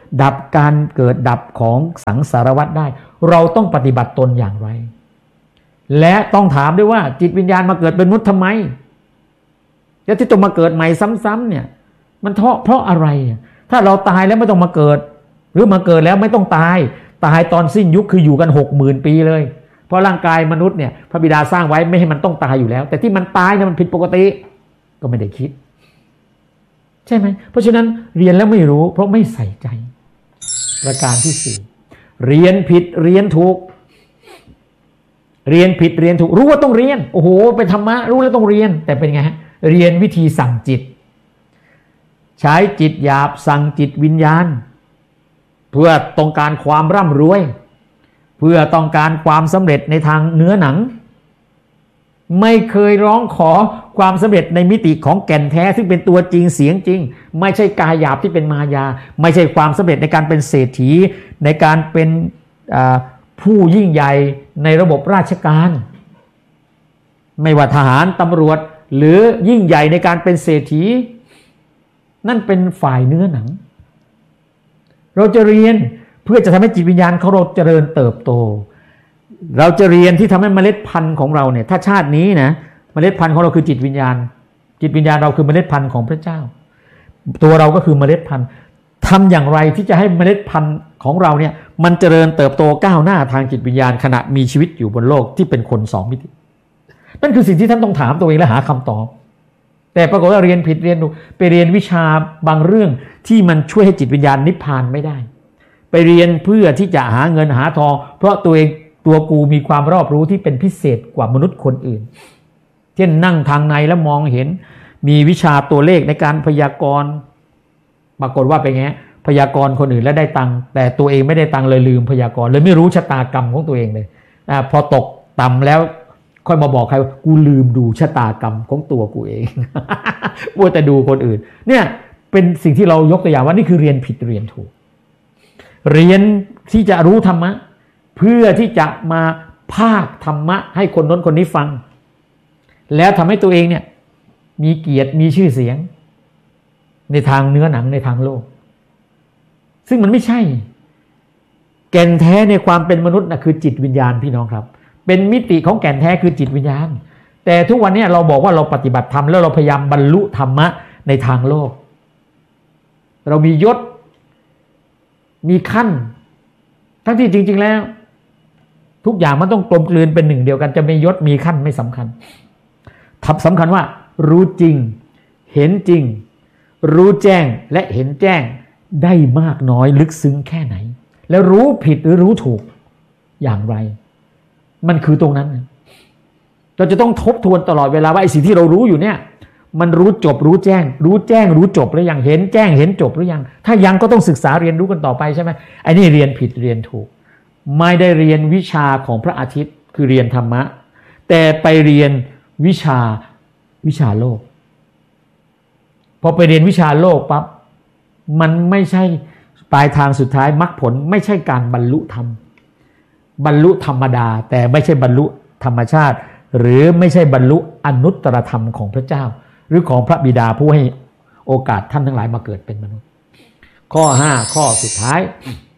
ดับการเกิดดับของสังสารวัฏได้เราต้องปฏิบัติตนอย่างไรและต้องถามด้วยว่าจิตวิญญาณมาเกิดเป็นมนุษย์ทำไมแล้วที่ต้องมาเกิดใหม่ซ้ำๆเนี่ยมันเพราะอะไรถ้าเราตายแล้วไม่ต้องมาเกิดหรือมาเกิดแล้วไม่ต้องตายตอนสิ้นยุคคืออยู่กัน 60,000 ปีเลยเพราะร่างกายมนุษย์เนี่ยพระบิดาสร้างไว้ไม่ให้มันต้องตายอยู่แล้วแต่ที่มันตายเนี่ยมันผิดปกติก็ไม่ได้คิดใช่ไหมเพราะฉะนั้นเรียนแล้วไม่รู้เพราะไม่ใส่ใจประการที่ 4เรียนผิดเรียนถูกเรียนผิดเรียนถูกรู้ว่าต้องเรียนโอ้โหเป็นธรรมะรู้แล้วต้องเรียนแต่เป็นไงฮะเรียนวิธีสั่งจิตใช้จิตหยาบสั่งจิตวิญญาณเพื่อต้องการความร่ำรวยเพื่อต้องการความสำเร็จในทางเนื้อหนังไม่เคยร้องขอความสำเร็จในมิติของแก่นแท้ซึ่งเป็นตัวจริงเสียงจริงไม่ใช่กายหยาบที่เป็นมายาไม่ใช่ความสำเร็จในการเป็นเศรษฐีในการเป็นผู้ยิ่งใหญ่ในระบบราชการไม่ว่าทหารตำรวจหรือยิ่งใหญ่ในการเป็นเศรษฐีนั่นเป็นฝ่ายเนื้อหนังเราจะเรียนเพื่อจะทำให้จิตวิญญาณของเราเจริญเติบโตเราจะเรียนที่ทำให้เมล็ดพันธุ์ของเราเนี่ยถ้าชาตินี้นะเมล็ดพันธุ์ของเราคือจิตวิญญาณเราคือเมล็ดพันธุ์ของพระเจ้าตัวเราก็คือเมล็ดพันธุ์ทำอย่างไรที่จะให้เมล็ดพันธุ์ของเราเนี่ยมันเจริญเติบโตก้าวหน้าทางจิตวิญญาณขณะมีชีวิตอยู่บนโลกที่เป็นคน2 มิตินั่นคือสิ่งที่ท่านต้องถามตัวเองและหาคำตอบแต่ปรากฏว่าเรียนผิดเรียนถูกไปเรียนวิชาบางเรื่องที่มันช่วยให้จิตวิญญาณนิพพานไม่ได้ไปเรียนเพื่อที่จะหาเงินหาทองเพราะตัวกูมีความรอบรู้ที่เป็นพิเศษกว่ามนุษย์คนอื่นเช่นนั่งทางในแล้วมองเห็นมีวิชาตัวเลขในการพยากรณ์ปรากฏว่าเป็นไงพยากรณ์คนอื่นแล้วได้ตังค์แต่ตัวเองไม่ได้ตังค์เลยลืมพยากรณ์เลยไม่รู้ชะตากรรมของตัวเองเลยพอตกต่ำแล้วค่อยมาบอกใครว่ากูลืมดูชะตากรรมของตัวกูเองมัวแต่ดูคนอื่นเนี่ยเป็นสิ่งที่เรายกตัวอย่างว่านี่คือเรียนผิดเรียนถูกเรียนที่จะรู้ธรรมะเพื่อที่จะมาภาคธรรมะให้คนโน้นคนนี้ฟังแล้วทำให้ตัวเองเนี่ยมีเกียรติมีชื่อเสียงในทางเนื้อหนังในทางโลกซึ่งมันไม่ใช่แก่นแท้ในความเป็นมนุษย์นะคือจิตวิญญาณพี่น้องครับเป็นมิติของแก่นแท้คือจิตวิญญาณแต่ทุกวันนี้เราบอกว่าเราปฏิบัติธรรมแล้วเราพยายามบรรลุธรรมะในทางโลกเรามียศมีขั้นทั้งที่จริงๆแล้วทุกอย่างมันต้องกลมกลืนเป็นหนึ่งเดียวกันจะมียศมีขั้นไม่สำคัญสำคัญว่ารู้จริงเห็นจริงรู้แจ้งและเห็นแจ้งได้มากน้อยลึกซึ้งแค่ไหนแล้วรู้ผิดหรือรู้ถูกอย่างไรมันคือตรงนั้นเราจะต้องทบทวนตลอดเวลาว่าไอ้สิ่งที่เรารู้อยู่เนี่ยมันรู้จบรู้แจ้งรู้จบหรือยังเห็นแจ้งเห็นจบหรือยังถ้ายังก็ต้องศึกษาเรียนรู้กันต่อไปใช่ไหมไอ้นี่เรียนผิดเรียนถูกไม่ได้เรียนวิชาของพระอาทิตย์คือเรียนธรรมะแต่ไปเรียนวิชาโลกพอไปเรียนวิชาโลกปั๊บมันไม่ใช่ปลายทางสุดท้ายมรรคผลไม่ใช่การบรรลุธรรมบรรลุธรรมดาแต่ไม่ใช่บรรลุธรรมชาติหรือไม่ใช่บรรลุอนุตตรธรรมของพระเจ้าหรือของพระบิดาผู้ให้โอกาสท่านทั้งหลายมาเกิดเป็นมนุษย์ข้อ5ข้อสุดท้าย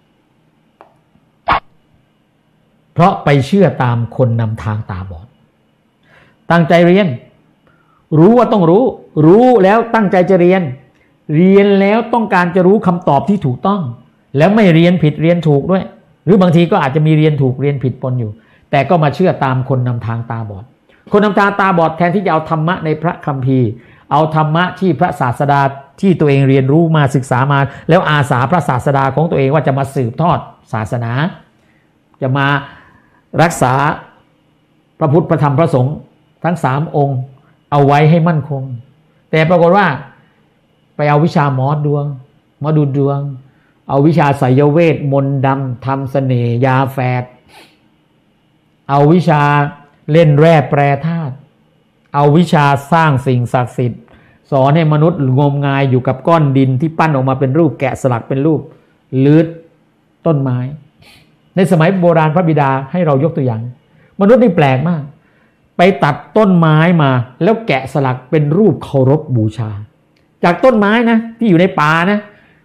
เพราะไปเชื่อตามคนนำทางตาบอดตั้งใจเรียนรู้ว่าต้องรู้แล้วตั้งใจจะเรียนแล้วต้องการจะรู้คำตอบที่ถูกต้องแล้วไม่เรียนผิดเรียนถูกด้วยหรือบางทีก็อาจจะมีเรียนถูกเรียนผิดปนอยู่แต่ก็มาเชื่อตามคนนำทางตาบอดคนนำทางตาบอดแทนที่จะเอาธรรมะในพระคัมภีร์เอาธรรมะที่พระศาสดาที่ตัวเองเรียนรู้มาศึกษามาแล้วอาสาพระศาสดาของตัวเองว่าจะมาสืบทอดศาสนาจะมารักษาพระพุทธพระธรรมพระสงฆ์ทั้ง3องค์เอาไว้ให้มั่นคงแต่ปรากฏว่าไปเอาวิชาหมอดูดวงเอาวิชาไสยเวทมนต์ดำทำเสน่ห์ยาแฝดเอาวิชาเล่นแร่แปรธาตุเอาวิชาสร้างสิ่งศักดิ์สิทธิ์สอนให้มนุษย์งมงายอยู่กับก้อนดินที่ปั้นออกมาเป็นรูปแกะสลักเป็นรูปหรือต้นไม้ในสมัยโบราณพระบิดาให้เรายกตัวอย่างมนุษย์นี่แปลกมากไปตัดต้นไม้มาแล้วแกะสลักเป็นรูปเคารพบูชาจากต้นไม้นะที่อยู่ในป่านะไป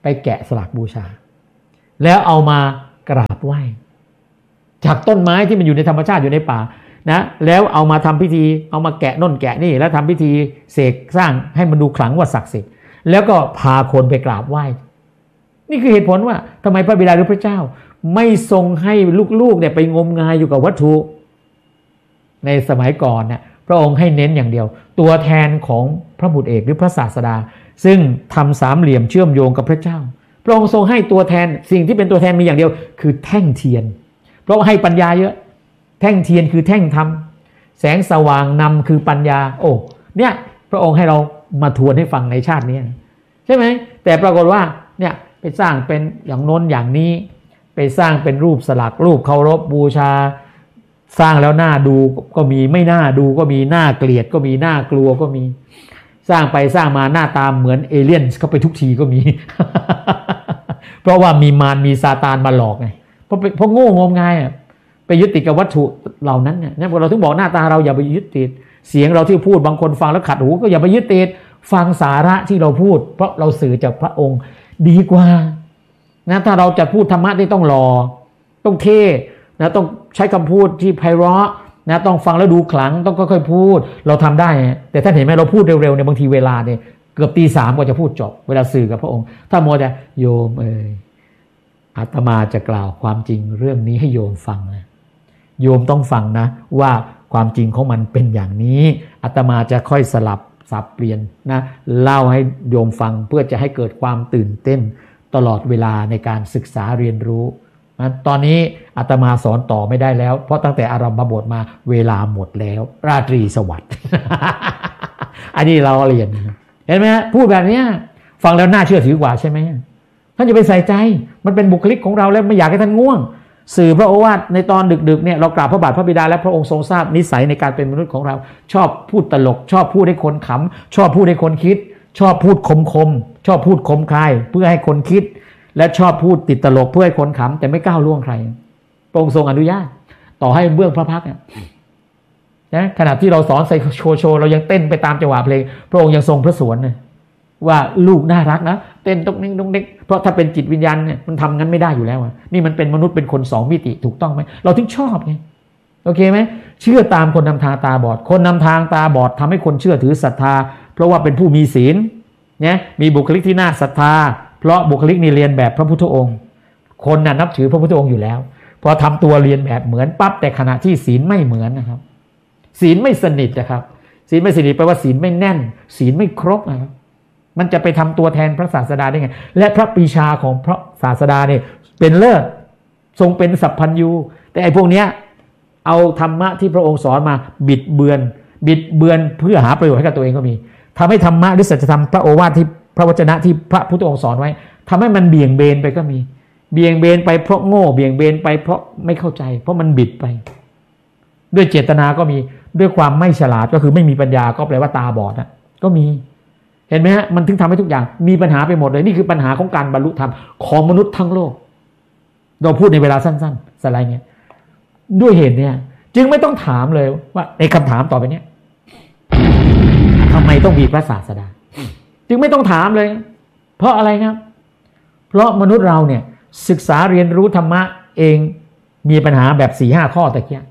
แกะสลักบูชาแล้วเอามากราบไหว้จากต้นไม้ที่มันอยู่ในธรรมชาติอยู่ในป่านะแล้วเอามาทำพิธีเอามาแกะน่นแกะนี่แล้วทำพิธีเสกสร้างให้มันดูขลังว่าศักดิ์สิทธิ์แล้วก็พาคนไปกราบไหว้นี่คือเหตุผลว่าทำไมพระบิดาหรือพระเจ้าไม่ทรงให้ลูกๆเนี่ยไปงมงายอยู่กับวัตถุในสมัยก่อนเนี่ยพระองค์ให้เน้นอย่างเดียวตัวแทนของพระบุตรเอกหรือพระศาสดาซึ่งทำสามเหลี่ยมเชื่อมโยงกับพระเจ้าพระองค์ทรงให้ตัวแทนสิ่งที่เป็นตัวแทนมีอย่างเดียวคือแท่งเทียนเพราะให้ปัญญาเยอะแท่งเทียนคือแท่งธรรมแสงสว่างนำคือปัญญาโอ้เนี่ยพระองค์ให้เรามาทวนให้ฟังในชาตินี้ใช่ไหมแต่ปรากฏว่าเนี่ยไปสร้างเป็นอย่างโน้นอย่างนี้ไปสร้างเป็นรูปสลักรูปเคารพบูชาสร้างแล้วน่าดูก็มีไม่น่าดูก็มีน่าเกลียดก็มีน่ากลัวก็มีสร้างไปสร้างมาหน้าตาเหมือนเอเลี่ยนเข้าไปทุกทีก็มี เพราะว่ามีมารมีซาตานมาหลอกไงเพราะโง่งมงายอ่ะไปยึดติดกับวัตถุเหล่านั้นเนี่ยเราถึงบอกหน้าตาเราอย่าไปยึดติดเสียงเราที่พูดบางคนฟังแล้วขัดหูก็อย่าไปยึดติดฟังสาระที่เราพูดเพราะเราสื่อจากพระองค์ดีกว่านะถ้าเราจะพูดธรรมะที่ต้องหล่อต้องเท่นะต้องใช้คำพูดที่ไพเราะนะต้องฟังแล้วดูขลังต้องค่อยๆพูดเราทำได้แต่ท่านเห็นไหมเราพูดเร็วๆเนี่ยบางทีเวลาเนี่ยเกือบตี 3กว่าจะพูดจบเวลาสื่อกับพระองค์ถ้ามัวแต่โยมอาตมาจะกล่าวความจริงเรื่องนี้ให้โยมฟังนะโยมต้องฟังนะว่าความจริงของมันเป็นอย่างนี้อาตมาจะค่อยสลับสับเปลี่ยนนะเล่าให้โยมฟังเพื่อจะให้เกิดความตื่นเต้นตลอดเวลาในการศึกษาเรียนรู้นะตอนนี้อาตมาสอนต่อไม่ได้แล้วเพราะตั้งแต่อารัมภบทมาเวลาหมดแล้วราตรีสวัสดิ์ อันนี้เราเรียนเห็นไหมพูดแบบนี้ฟังแล้วน่าเชื่อถือกว่าใช่ไหมท่านจะไปใส่ใจมันเป็นบุคลิกของเราแล้วไม่อยากให้ท่านง่วงสื่อพระโอวาทในตอนดึกๆเนี่ยเรากราบพระบาทพระบิดาและพระองค์ทรงทราบนิสัยในการเป็นมนุษย์ของเราชอบพูดตลกชอบพูดให้คนขำชอบพูดให้คนคิดชอบพูดคมชอบพูดคมคายเพื่อให้คนคิดและชอบพูดติดตลกเพื่อให้คนขำแต่ไม่ก้าวล่วงใครพระองค์ทรงอนุญาตต่อให้เบื้องพระพักตร์นะขณะที่เราสอนใส่โชว์เรายังเต้นไปตามจังหวะเพลงพระองค์ยังทรงพระสวนว่าลูกน่ารักนะเต้นตกนิ่งตกเด็กเพราะถ้าเป็นจิตวิญญาณเนี่ยมันทำงั้นไม่ได้อยู่แล้วนี่มันเป็นมนุษย์เป็นคน2มิติถูกต้องไหมเราถึงชอบไงโอเคไหมเชื่อตามคนนำทางตาบอดคนนำทางตาบอดทำให้คนเชื่อถือศรัทธาเพราะว่าเป็นผู้มีศีลเนี่ยมีบุคลิกที่น่าศรัทธาเพราะบุคลิกนี่เรียนแบบพระพุทธองค์คนน่ะนับถือพระพุทธองค์อยู่แล้วพอทำตัวเรียนแบบเหมือนปั๊บแต่ขณะที่ศีลไม่เหมือนนะครับศีลไม่สนิทนะครับศีลไม่สนิทแปลว่าศีลไม่แน่นศีลไม่ครบนะครับมันจะไปทำตัวแทนพระศาสดาได้ไงและพระปรีชาของพระศาสดาเนี่ยเป็นเลิศทรงเป็นสัพพัญญูแต่ไอ้พวกเนี้ยเอาธรรมะที่พระองค์สอนมาบิดเบือนเพื่อหาประโยชน์ให้กับตัวเองก็มีทำให้ธรรมะหรือสัจธรรมพระโอวาทที่พระวจนะที่พระพุทธองค์สอนไว้ทำให้มันเบี่ยงเบนไปก็มีเบี่ยงเบนไปเพราะโง่เบี่ยงเบนไปเพราะไม่เข้าใจเพราะมันบิดไปด้วยเจตนาก็มีด้วยความไม่ฉลาดก็คือไม่มีปัญญาก็แปลว่าตาบอดนะก็มีเห็นไหมฮะมันถึงทำให้ทุกอย่างมีปัญหาไปหมดเลยนี่คือปัญหาของการบรรลุธรรมของมนุษย์ทั้งโลกเราพูดในเวลาสั้นๆสไลด์เนี้ยด้วยเหตุเนี้ยจึงไม่ต้องถามเลยว่าในคำถามต่อไปเนี้ยทำไมต้องมีพระศาสดาจึงไม่ต้องถามเลยเพราะอะไรครับเพราะมนุษย์เราเนี่ยศึกษาเรียนรู้ธรรมะเองมีปัญหาแบบ 4-5 ข้อตะเกีย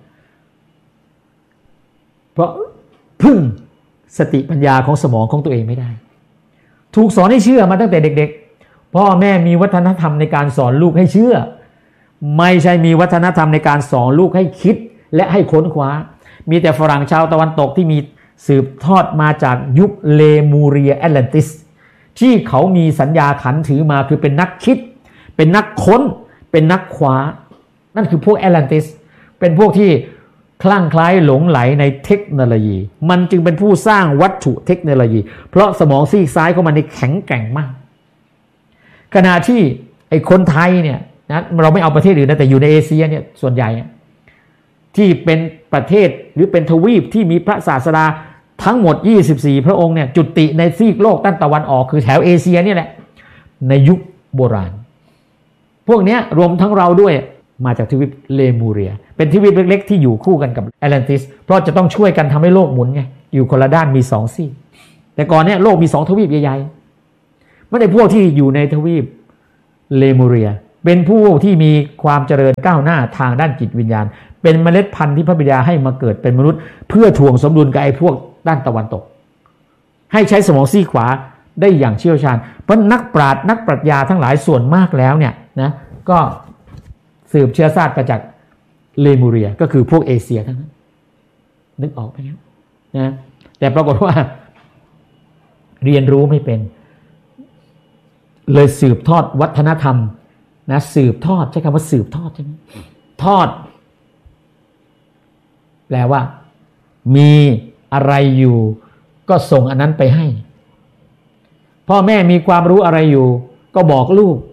เพราะพึ่งสติปัญญาของสมองของตัวเองไม่ได้ถูกสอนให้เชื่อมาตั้งแต่เด็กๆพ่อแม่มีวัฒนธรรมในการสอนลูกให้เชื่อไม่ใช่มีวัฒนธรรมในการสอนลูกให้คิดและให้ค้นคว้ามีแต่ฝรั่งชาวตะวันตกที่มีสืบทอดมาจากยุคเลมูเรียแอตแลนติสที่เขามีสัญญาขันถือมาคือเป็นนักคิดเป็นนักค้นเป็นนักคว้านั่นคือพวกแอตแลนติสเป็นพวกที่คลั่งไคล้หลงไหลในเทคโนโลยีมันจึงเป็นผู้สร้างวัตถุเทคโนโลยีเพราะสมองซีกซ้ายของมันแข็งแกร่งมากขณะที่ไอ้คนไทยเนี่ยนะเราไม่เอาประเทศอื่นนะแต่อยู่ในเอเชียเนี่ยส่วนใหญ่ที่เป็นประเทศหรือเป็นทวีปที่มีพระศาสดาทั้งหมด24พระองค์เนี่ยจุติในซีกโลกด้านตะวันออกคือแถวเอเชียนี่แหละในยุคโบราณพวกนี้รวมทั้งเราด้วยมาจากทวีปเลมูเรียเป็นทวีปเล็กๆที่อยู่คู่กันกับแอตแลนติสเพราะจะต้องช่วยกันทำให้โลกหมุนไงอยู่คนละด้านมี2ซีกแต่ก่อนเนี่ยโลกมี2ทวีปใหญ่ๆไม่ได้พวกที่อยู่ในทวีปเลมูเรียเป็นผู้ที่มีความเจริญก้าวหน้าทางด้านจิตวิญญาณเป็นเมล็ดพันธุ์ที่พระบิดาให้มาเกิดเป็นมนุษย์เพื่อถ่วงสมดุลกับไอ้พวกด้านตะวันตกให้ใช้สมองซีกขวาได้อย่างเชี่ยวชาญเพราะนักปราชญ์นักปรัชญาทั้งหลายส่วนมากแล้วเนี่ยนะก็สืบเชื้อชาติมาจากเลมูเรียก็คือพวกเอเชียทั้งนั้นนึกออกไหมครับนะแต่ปรากฏว่าเรียนรู้ไม่เป็นเลยสืบทอดวัฒนธรรมนะสืบทอดใช้คำว่าสืบทอดใช่ไหมทอดแปลว่ามีอะไรอยู่ก็ส่งอันนั้นไปให้พ่อแม่มีความรู้อะไรอยู่ก็บอกลูก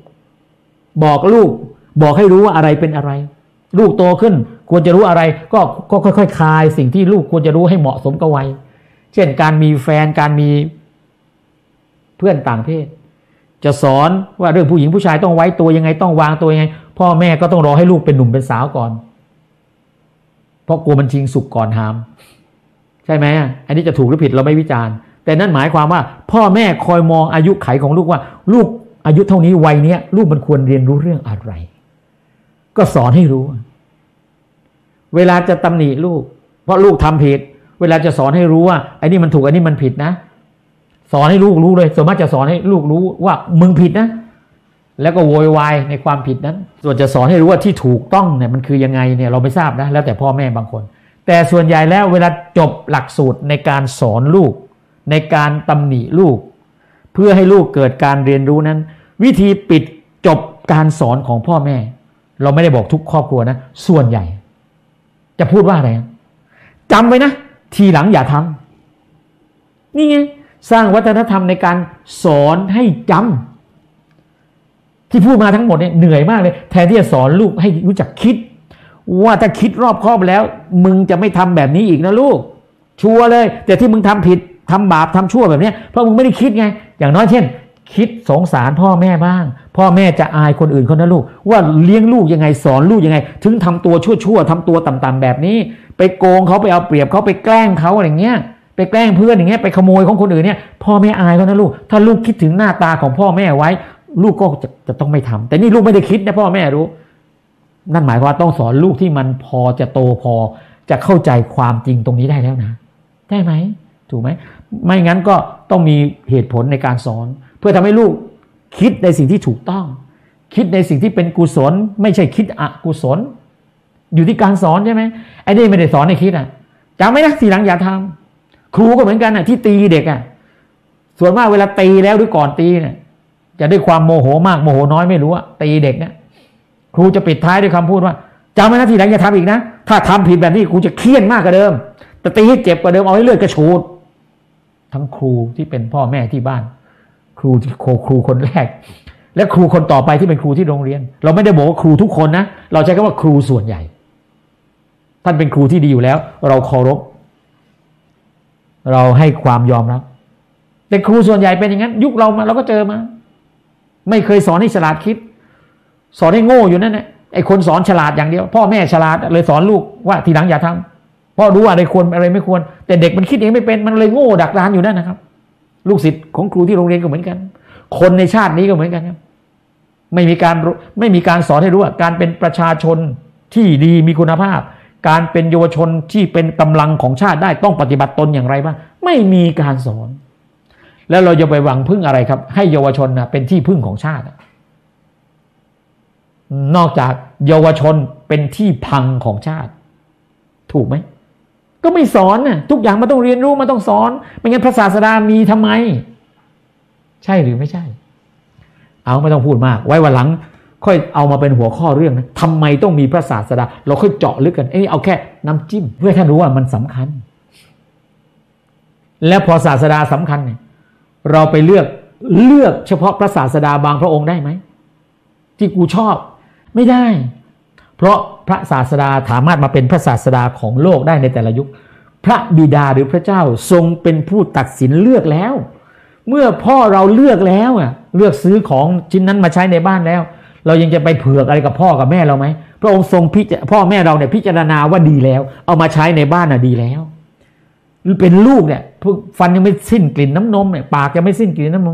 บอกให้รู้ว่าอะไรเป็นอะไรลูกโตขึ้นควรจะรู้อะไรก็ค่อยๆคลายสิ่งที่ลูกควรจะรู้ให้เหมาะสมกับวัยเช่นการมีแฟนการมีเพื่อนต่างเพศจะสอนว่าเรื่องผู้หญิงผู้ชายต้องไว้ตัวยังไงต้องวางตัวยังไงพ่อแม่ก็ต้องรอให้ลูกเป็นหนุ่มเป็นสาวก่อนเพราะกลัวมันชิงสุกก่อนหามใช่ไหมอันนี้จะถูกหรือผิดเราไม่วิจารณ์แต่นั่นหมายความว่าพ่อแม่คอยมองอายุไขของลูกว่าลูกอายุเท่านี้วัยเนี้ยลูกมันควรเรียนรู้เรื่องอะไรก็สอนให้รู้เวลาจะตำหนิลูกเพราะลูกทำผิดเวลาจะสอนให้รู้ว่าไอ้นี่มันถูกไอ้นี่มันผิดนะสอนให้ลูกรู้เลยส่วนมากจะสอนให้ลูกรู้ว่ามึงผิดนะแล้วก็โวยวายในความผิดนั้นส่วนจะสอนให้รู้ว่าที่ถูกต้องเนี่ยมันคือยังไงเนี่ยเราไม่ทราบนะแล้วแต่พ่อแม่บางคนแต่ส่วนใหญ่แล้วเวลาจบหลักสูตรในการสอนลูกในการตำหนิลูกเพื่อให้ลูกเกิดการเรียนรู้นั้นวิธีปิดจบการสอนของพ่อแม่เราไม่ได้บอกทุกครอบครัวนะส่วนใหญ่จะพูดว่าอะไรจำไว้นะทีหลังอย่าทำนี่ไงสร้างวัฒนธรรมในการสอนให้จำที่พูดมาทั้งหมดเนี่ยเหนื่อยมากเลยแทนที่จะสอนลูกให้รู้จักคิดว่าถ้าคิดรอบคอบแล้วมึงจะไม่ทำแบบนี้อีกนะลูกชัวร์เลยแต่ที่มึงทำผิดทำบาปทำชั่วแบบนี้เพราะมึงไม่ได้คิดไงอย่างน้อยเช่นคิดสงสารพ่อแม่บ้างพ่อแม่จะอายคนอื่นเขานะลูกว่าเลี้ยงลูกยังไงสอนลูกยังไงถึงทำตัวชั่วๆทำตัวต่ำๆแบบนี้ไปโกงเขาไปเอาเปรียบเขาไปแกล้งเขาอะไรเงี้ยไปแกล้งเพื่อนอย่างเงี้ยไปขโมยของคนอื่นเนี่ยพ่อแม่อายเขานะลูกถ้าลูกคิดถึงหน้าตาของพ่อแม่ไว้ลูกก็จะต้องไม่ทำแต่นี่ลูกไม่ได้คิดนะพ่อแม่รู้นั่นหมายความว่าต้องสอนลูกที่มันพอจะโตพอจะเข้าใจความจริงตรงนี้ได้แล้วนะได้ไหมถูกไหมไม่งั้นก็ต้องมีเหตุผลในการสอนเพื่อทำให้ลูกคิดในสิ่งที่ถูกต้องคิดในสิ่งที่เป็นกุศลไม่ใช่คิดอกุศลอยู่ที่การสอนใช่ไหมไอ้นี่ไม่ได้สอนให้คิดจำไว้นะทีหลังอย่าทำครูก็เหมือนกันที่ตีเด็กส่วนมากเวลาตีแล้วหรือก่อนตีเนี่ยจะด้วยความโมโหมากโมโหน้อยไม่รู้ตีเด็กเนี่ยครูจะปิดท้ายด้วยคำพูดว่าจำไว้นะทีหลังอย่าทำอีกนะถ้าทำผิดแบบนี้ครูจะเคี่ยนมากกว่าเดิมแต่ตีให้เจ็บกว่าเดิมเอาให้เลือดกระฉูดทั้งครูที่เป็นพ่อแม่ที่บ้านครูคนแรกและครูคนต่อไปที่เป็นครูที่โรงเรียนเราไม่ได้บอกว่าครูทุกคนนะเราใช้คำว่าครูส่วนใหญ่ท่านเป็นครูที่ดีอยู่แล้วเราเคารพเราให้ความยอมรับแต่ครูส่วนใหญ่เป็นอย่างนั้นยุคเรามาเราก็เจอมาไม่เคยสอนให้ฉลาดคิดสอนให้โง่อยู่นั่นแหละไอ้คนสอนฉลาดอย่างเดียวพ่อแม่ฉลาดเลยสอนลูกว่าทีหลังอย่าทำเพราะรู้ว่าอะไรควรอะไรไม่ควรแต่เด็กมันคิดเองไม่เป็นมันเลยโง่ดักดานอยู่นั่นนะครับลูกศิษย์ของครูที่โรงเรียนก็เหมือนกันคนในชาตินี้ก็เหมือนกันครับไม่มีการสอนให้รู้ว่าการเป็นประชาชนที่ดีมีคุณภาพการเป็นเยาวชนที่เป็นกำลังของชาติได้ต้องปฏิบัติตนอย่างไรบ้างไม่มีการสอนแล้วเราจะไปหวังพึ่งอะไรครับให้เยาวชนเป็นที่พึ่งของชาตินอกจากเยาวชนเป็นที่พังของชาติถูกไหมก็ไม่สอนน่ะทุกอย่างมันต้องเรียนรู้มันต้องสอนไม่งั้นพระศาสดามีทำไมใช่หรือไม่ใช่เอาไม่ต้องพูดมากไว้วันหลังค่อยเอามาเป็นหัวข้อเรื่องนะทำไมต้องมีพระศาสดาเราค่อยเจาะลึกกันเอาแค่น้ำจิ้มเพื่อท่านรู้ว่ามันสำคัญแล้วพอศาสดาสำคัญเนี่ยเราไปเลือกเฉพาะพระศาสดาบางพระองค์ได้ไหมที่กูชอบไม่ได้เพราะพระศาสดาสามารถมาเป็นพระศาสดาของโลกได้ในแต่ละยุคพระบิดาหรือพระเจ้าทรงเป็นผู้ตัดสินเลือกแล้วเมื่อพ่อเราเลือกแล้วเลือกซื้อของชิ้นนั้นมาใช้ในบ้านแล้วเรายังจะไปเผือกอะไรกับพ่อกับแม่เราไหมพระองค์ทรงพ่อแม่เราเนี่ยพิจารณาว่าดีแล้วเอามาใช้ในบ้านดีแล้วเป็นลูกเนี่ยฟันยังไม่สิ้นกลิ่นน้ำนมเนี่ยปากยังไม่สิ้นกลิ่นน้ำนม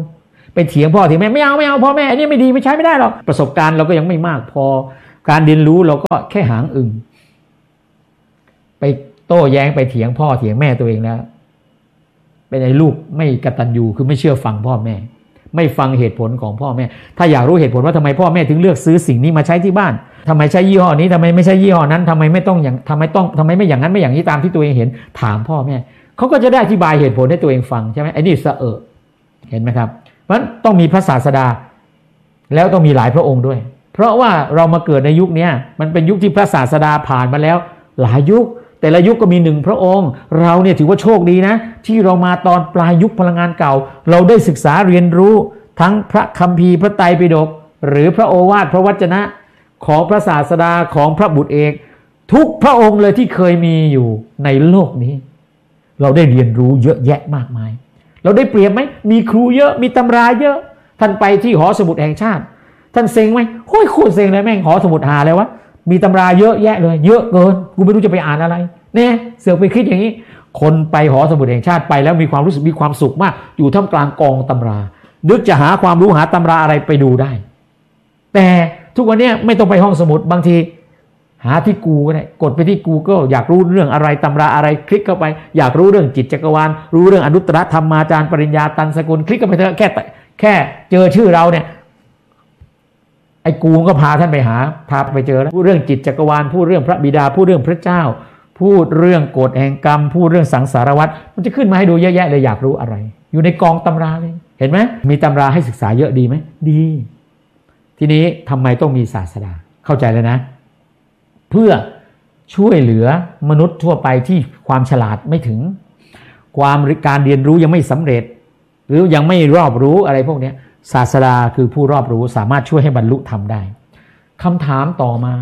ไปเถียงพ่อเถียงแม่ไม่เอาพ่อแม่อันนี้ไม่ดีไม่ใช้ไม่ได้หรอกประสบการณ์เราก็ยังไม่มากพอการเรียนรู้เราก็แค่หางอึ่งไปโต้แย้งไปเถียงพ่อเถียงแม่ตัวเองแล้วเป็นไอ้ลูกไม่กตัญญูคือไม่เชื่อฟังพ่อแม่ไม่ฟังเหตุผลของพ่อแม่ถ้าอยากรู้เหตุผลว่าทำไมพ่อแม่ถึงเลือกซื้อสิ่งนี้มาใช้ที่บ้านทำไมใช้ยี่ห้อนี้ทำไมไม่ใช่ยี่ห้อนั้นทำไมไม่ต้องอย่างทำไมไม่อย่างนั้นไม่อย่างนี้ตามที่ตัวเองเห็นถามพ่อแม่เขาก็จะได้อธิบายเหตุผลให้ตัวเองฟังใช่ไหมไอ้นี่เห็นไหมครับเพราะฉะนั้นต้องมีพระศาสดาแล้วต้องมีหลายพระองค์ด้วยเพราะว่าเรามาเกิดในยุคนี้มันเป็นยุคที่พระศาสดาผ่านมาแล้วหลายยุคแต่ละยุคก็มีหนึ่งพระองค์เราเนี่ยถือว่าโชคดีนะที่เรามาตอนปลายยุคพลังงานเก่าเราได้ศึกษาเรียนรู้ทั้งพระคัมภีร์พระไตรปิฎกหรือพระโอวาทพระวจนะของพระศาสดาของพระบุตรเอกทุกพระองค์เลยที่เคยมีอยู่ในโลกนี้เราได้เรียนรู้เยอะแยะมากมายเราได้เปรียบไหมมีครูเยอะมีตำราเยอะท่านไปที่หอสมุดแห่งชาติท่านเซ็งไหมโอ้ยโคตรเซ็งเลยแม่งหอสมุดหาเลยวะมีตำราเยอะแยะเลยเยอะเกินกูไม่รู้จะไปอ่านอะไรเนี่ยเสือกไปคิดอย่างนี้คนไปหอสมุดแห่งชาติไปแล้วมีความรู้สึกมีความสุขมากอยู่ท่ามกลางกองตำรานึกจะหาความรู้หาตำราอะไรไปดูได้แต่ทุกวันนี้ไม่ต้องไปห้องสมุดบางทีหาที่กูก็ได้กดไปที่ Google อยากรู้เรื่องอะไรตำราอะไรคลิกเข้าไปอยากรู้เรื่องจิตจักรวาลรู้เรื่องอนุตตรธรรมาจารย์ปริญญาตันสกุลคลิกเข้าไปเถอะแค่เจอชื่อเราเนี่ยไอ้กูก็พาท่านไปหาพาไปเจอแล้วพูดเรื่องจิตจักรวาลพูดเรื่องพระบิดาพูดเรื่องพระเจ้าพูดเรื่องกฎแห่งกรรมพูดเรื่องสังสารวัฏมันจะขึ้นมาให้ดูเยอะแยะเลยอยากรู้อะไรอยู่ในกองตำราเลยเห็นไหมมีตำราให้ศึกษาเยอะดีไหมดีทีนี้ทำไมต้องมีศาสดาเข้าใจเลยนะเพื่อช่วยเหลือมนุษย์ทั่วไปที่ความฉลาดไม่ถึงการเรียนรู้ยังไม่สำเร็จหรือยังไม่รอบรู้อะไรพวกนี้ศาสดาคือผู้รอบรู้สามารถช่วยให้บรรลุธรรมได้คำถามต่อมา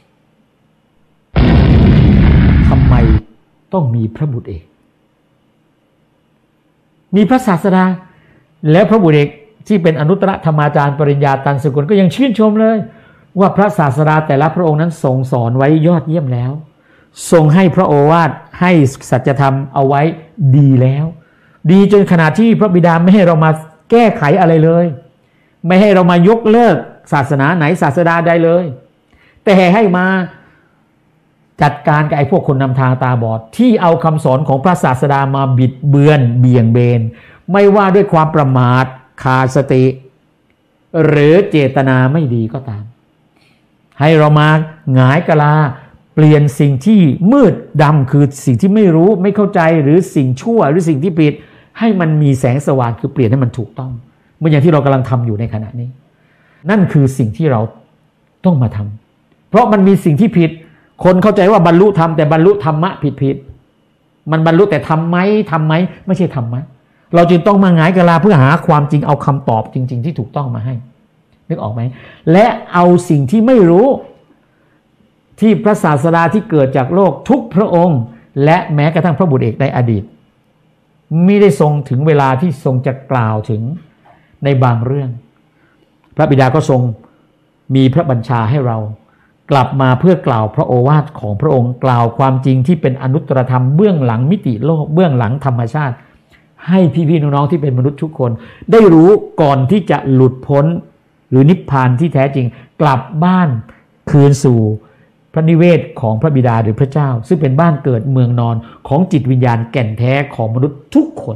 ทำไมต้องมีพระบุตรเอกมีพระศาสดาแล้วพระบุตรเอกที่เป็นอนุตตรธรรมาจารย์ปริญญาตันสกุลก็ยังชื่นชมเลยว่าพระศาสดาแต่ละพระองค์นั้นทรงสอนไว้ยอดเยี่ยมแล้วทรงให้พระโอวาทให้สัจธรรมเอาไว้ดีแล้วดีจนขนาดที่พระบิดาไม่ให้เรามาแก้ไขอะไรเลยไม่ให้เรามายกเลิกศาสนาไหนศาสดาใดเลยแต่ให้มาจัดการกับไอ้พวกคนนำทางตาบอดที่เอาคำสอนของพระศาสดามาบิดเบือนเบี่ยงเบนไม่ว่าด้วยความประมาทขาดสติหรือเจตนาไม่ดีก็ตามให้เรามาหงายกะลาเปลี่ยนสิ่งที่มืดดำคือสิ่งที่ไม่รู้ไม่เข้าใจหรือสิ่งชั่วหรือสิ่งที่ผิดให้มันมีแสงสว่างคือเปลี่ยนให้มันถูกต้องเหมือนอย่างที่เรากำลังทำอยู่ในขณะนี้นั่นคือสิ่งที่เราต้องมาทำเพราะมันมีสิ่งที่ผิดคนเข้าใจว่าบรรลุธรรมแต่บรรลุธรรมะผิดมันบรรลุแต่ทำไหมไม่ใช่ธรรมะเราจึงต้องมาหงายกะลาเพื่อหาความจริงเอาคำตอบจริงๆที่ถูกต้องมาให้นึกออกไหมและเอาสิ่งที่ไม่รู้ที่พระศาสดาที่เกิดจากโลกทุกพระองค์และแม้กระทั่งพระบุตรเอกในอดีตไม่ได้ทรงถึงเวลาที่ทรงจะกล่าวถึงในบางเรื่องพระบิดาก็ทรงมีพระบัญชาให้เรากลับมาเพื่อกล่าวพระโอวาทของพระองค์กล่าวความจริงที่เป็นอนุตตรธรรมเบื้องหลังมิติโลกเบื้องหลังธรรมชาติให้พี่ๆน้องๆที่เป็นมนุษย์ทุกคนได้รู้ก่อนที่จะหลุดพ้นหรือนิพพานที่แท้จริงกลับบ้านคืนสู่พระนิเวศของพระบิดาหรือพระเจ้าซึ่งเป็นบ้านเกิดเมืองนอนของจิตวิญญาณแก่นแท้ของมนุษย์ทุกคน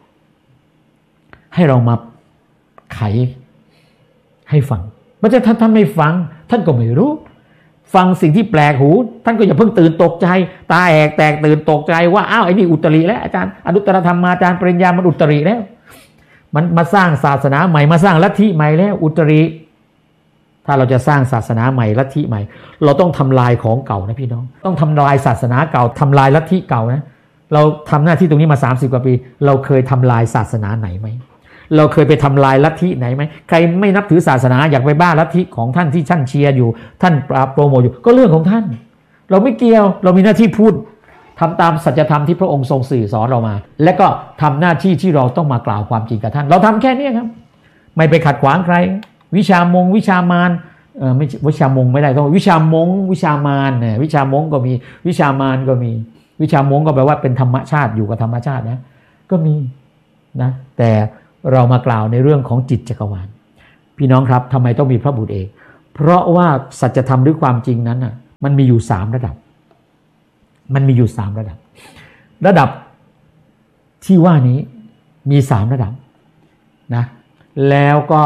ให้เรามาไขให้ฟังไม่ใช่ท่านไม่ฟังท่านก็ไม่รู้ฟังสิ่งที่แปลกหูท่านก็อย่าเพิ่งตื่นตกใจตาแตกตื่นตกใจว่าอ้าวไอ้นี่อุตริแล้วอาจารย์อนุตตรธรรมาจารย์ปริญญามันอุตริแล้วมันมาสร้างศาสนาใหม่มาสร้างลัทธิใหม่แล้วอุตริถ้าเราจะสร้างศาสนาใหม่ลัทธิใหม่เราต้องทำลายของเก่านะพี่น้องต้องทำลายศาสนาเก่าทำลายลัทธิเก่านะเราทำหน้าที่ตรงนี้มา30กว่าปีเราเคยทำลายศาสนาไหนไหมเราเคยไปทำลายลัทธิไหนไหมใครไม่นับถือศาสนาอยากไปบ้าลัทธิของท่านที่ท่านเชียร์อยู่ท่านโปรโมทอยู่ก็เรื่องของท่านเราไม่เกี่ยวเรามีหน้าที่พูดทำตามสัจธรรมที่พระองค์ทรงสื่อสอนเรามาและก็ทำหน้าที่ที่เราต้องมากล่าวความจริงกับท่านเราทำแค่นี้ครับไม่ไปขัดขวางใครวิชามารไม่วิชามงไม่ได้ต้องวิชามารเนี่ยวิชามงก็มีวิชามารก็มีวิชามงก็แปลว่าเป็นธรรมชาติอยู่กับธรรมชาตินะก็มีนะแต่เรามากล่าวในเรื่องของจิตจักรวาลพี่น้องครับทำไมต้องมีพระบุตรเอกเพราะว่าสัจธรรมหรือความจริงนั้นน่ะมันมีอยู่3ระดับมันมีอยู่3ระดับระดับที่ว่านี้มี3ระดับนะแล้วก็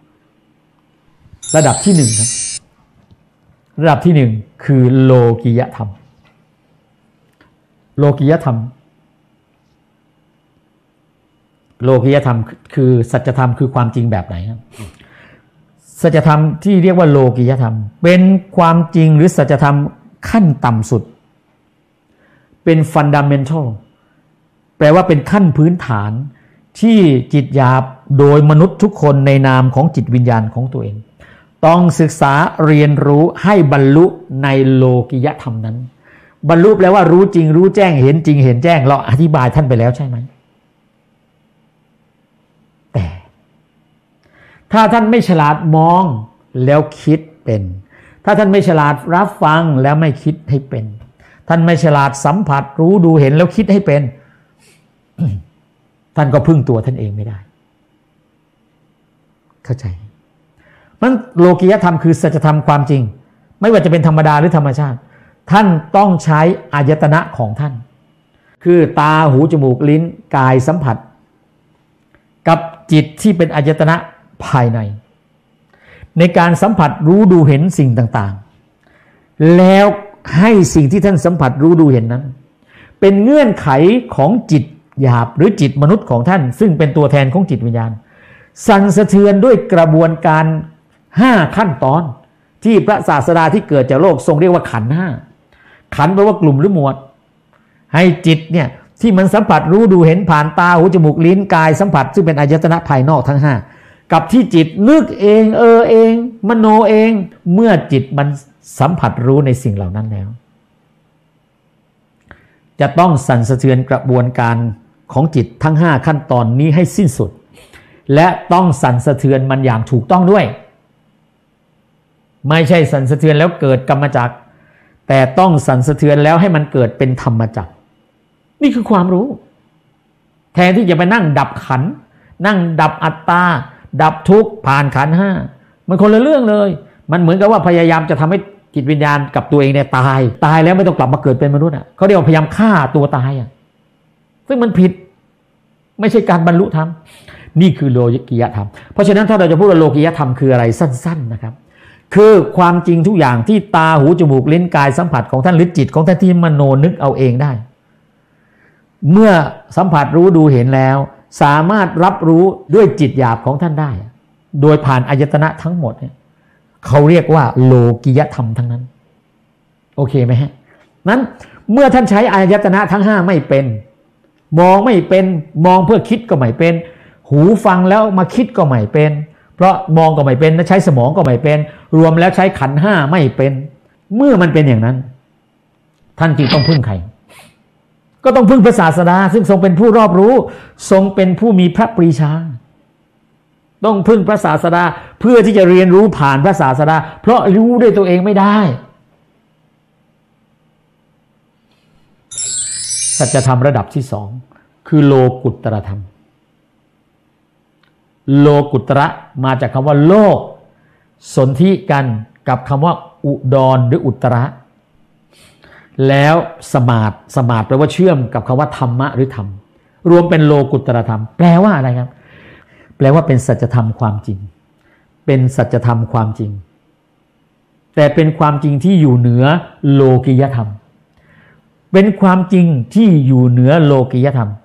ระดับที่1ครับระดับที่1คือโลกิยธรรมโลกิยธรรมโลกิยธรรมคือสัจธรรมคือความจริงแบบไหนครับสัจธรรมที่เรียกว่าโลกิยธรรมเป็นความจริงหรือสัจธรรมขั้นต่ำสุดเป็นฟันดาเมนทัลแปลว่าเป็นขั้นพื้นฐานที่จิตหยาบโดยมนุษย์ทุกคนในนามของจิตวิญญาณของตัวเองต้องศึกษาเรียนรู้ให้บรรลุในโลกิยธรรมนั้นบรรลุแปลว่ารู้จริงรู้แจ้งเห็นจริงเห็นแจ้งเราอธิบายท่านไปแล้วใช่ไหมแต่ถ้าท่านไม่ฉลาดมองแล้วคิดเป็นถ้าท่านไม่ฉลาดรับฟังแล้วไม่คิดให้เป็นท่านไม่ฉลาดสัมผัสรู้ดูเห็นแล้วคิดให้เป็น ท่านก็พึ่งตัวท่านเองไม่ได้เข้าใจมันโลกิยธรรมคือสัจธรรมความจริงไม่ว่าจะเป็นธรรมดาหรือธรรมชาติท่านต้องใช้อายตนะของท่านคือตาหูจมูกลิ้นกายสัมผัสกับจิตที่เป็นอายตนะภายในการสัมผัสรู้ดูเห็นสิ่งต่างๆแล้วให้สิ่งที่ท่านสัมผัสรู้ดูเห็นนั้นเป็นเงื่อนไขของจิตหยาบหรือจิตมนุษย์ของท่านซึ่งเป็นตัวแทนของจิตวิญญาณสั่นสะเทือนด้วยกระบวนการ5ขั้นตอนที่พระศาสดาที่เกิดจากโลกทรงเรียกว่าขันธ์5ขันธ์แปลว่ากลุ่มหรือหมวดให้จิตเนี่ยที่มันสัมผัสรู้ดูเห็นผ่านตาหูจมูกลิ้นกายสัมผัสซึ่งเป็นอายตนะภายนอกทั้ง5กับที่จิตนึกเองเองมโนเองเมื่อจิตมันสัมผัสรู้ในสิ่งเหล่านั้นแล้วจะต้องสั่นสะเทือนกระบวนการของจิตทั้ง5ขั้นตอนนี้ให้สิ้นสุดและต้องสั่นสะเทือนมันอย่างถูกต้องด้วยไม่ใช่สั่นสะเทือนแล้วเกิดกรรมจักรแต่ต้องสั่นสะเทือนแล้วให้มันเกิดเป็นธรรมจักรนี่คือความรู้แทนที่จะไปนั่งดับขันธ์นั่งดับอัตตาดับทุกข์ผ่านขันธ์5มันคนละเรื่องเลยมันเหมือนกับว่าพยายามจะทำให้จิตวิญญาณกับตัวเองเนี่ยตายแล้วไม่ต้องกลับมาเกิดเป็นมนุษย์อ่ะเขาเรียกว่าพยายามฆ่าตัวตายอ่ะซึ่งมันผิดไม่ใช่การบรรลุธรรมนี่คือโลกิยธรรมเพราะฉะนั้นถ้าเราจะพูดว่าโลกิยธรรมคืออะไรสั้นๆนะครับคือความจริงทุกอย่างที่ตาหูจมูกลิ้นกายสัมผัสของท่านหรือจิตของท่านที่มโนนึกเอาเองได้เมื่อสัมผัสรู้ดูเห็นแล้วสามารถรับรู้ด้วยจิตหยาบของท่านได้โดยผ่านอายตนะทั้งหมดเนี่ยเขาเรียกว่าโลกิยธรรมทั้งนั้นโอเคไหมฮะนั้นเมื่อท่านใช้อายตนะทั้ง5ไม่เป็นมองไม่เป็นมองเพื่อคิดก็ไม่เป็นหูฟังแล้วมาคิดก็ไม่เป็นเพราะมองก็ไม่เป็นใช้สมองก็ไม่เป็นรวมแล้วใช้ขันธ์5ไม่เป็นเมื่อมันเป็นอย่างนั้นท่านจึงต้องพึ่งใครก็ต้องพึ่งพระศาสดาซึ่งทรงเป็นผู้รอบรู้ทรงเป็นผู้มีพระปรีชาต้องพึ่งพระศาสดาเพื่อที่จะเรียนรู้ผ่านพระศาสดาเพราะรู้ด้วยตัวเองไม่ได้สัจธรรมระดับที่2คือโลกุตตรธรรมโลกุตระมาจากคำว่าโลกสนธิกันกับคำว่าอุดรหรืออุตระแล้วสมาร์ทแปลว่าเชื่อมกับคำว่าธรรมะหรือธรรมรวมเป็นโลกุตตรธรรมแปลว่าอะไรครับแปลว่าเป็นสัจธรรมความจริงเป็นสัจธรรมความจริงแต่เป็นความจริงที่อยู่เหนือโลกิยธรรมเป็นความจริงที่อยู่เหนือโลกิยธรรม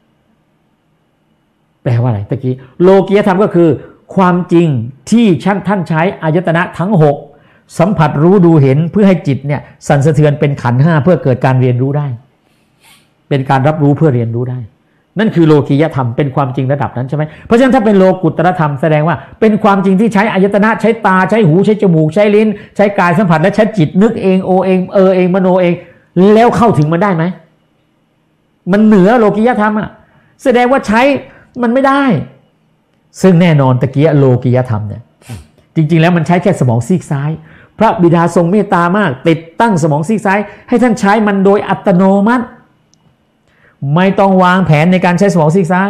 แปลว่าอะไรตะกี้โลกิยธรรมก็คือความจริงที่ท่านใช้อายตนะทั้ง6สัมผัสรู้ดูเห็นเพื่อให้จิตเนี่ยสั่นสะเทือนเป็นขันธ์5เพื่อเกิดการเรียนรู้ได้เป็นการรับรู้เพื่อเรียนรู้ได้นั่นคือโลกิยธรรมเป็นความจริงระดับนั้นใช่ไหมเพราะฉะนั้นถ้าเป็นโลกุตตรธรรมแสดงว่าเป็นความจริงที่ใช้อายตนะใช้ตาใช้หูใช้จมูกใช้ลิ้นใช้กายสัมผัสและใช้จิตนึกเองเองเองมโนเองแล้วเข้าถึงมันได้ไหมมันเหนือโลกิยธรรมอ่ะแสดงว่าใช้มันไม่ได้ซึ่งแน่นอนตะกี้โลกิยธรรมเนี่ยจริงๆแล้วมันใช้แค่สมองซีกซ้ายพระบิดาทรงเมตตามากติดตั้งสมองซีกซ้ายให้ท่านใช้มันโดยอัตโนมัติไม่ต้องวางแผนในการใช้สมองซีกซ้าย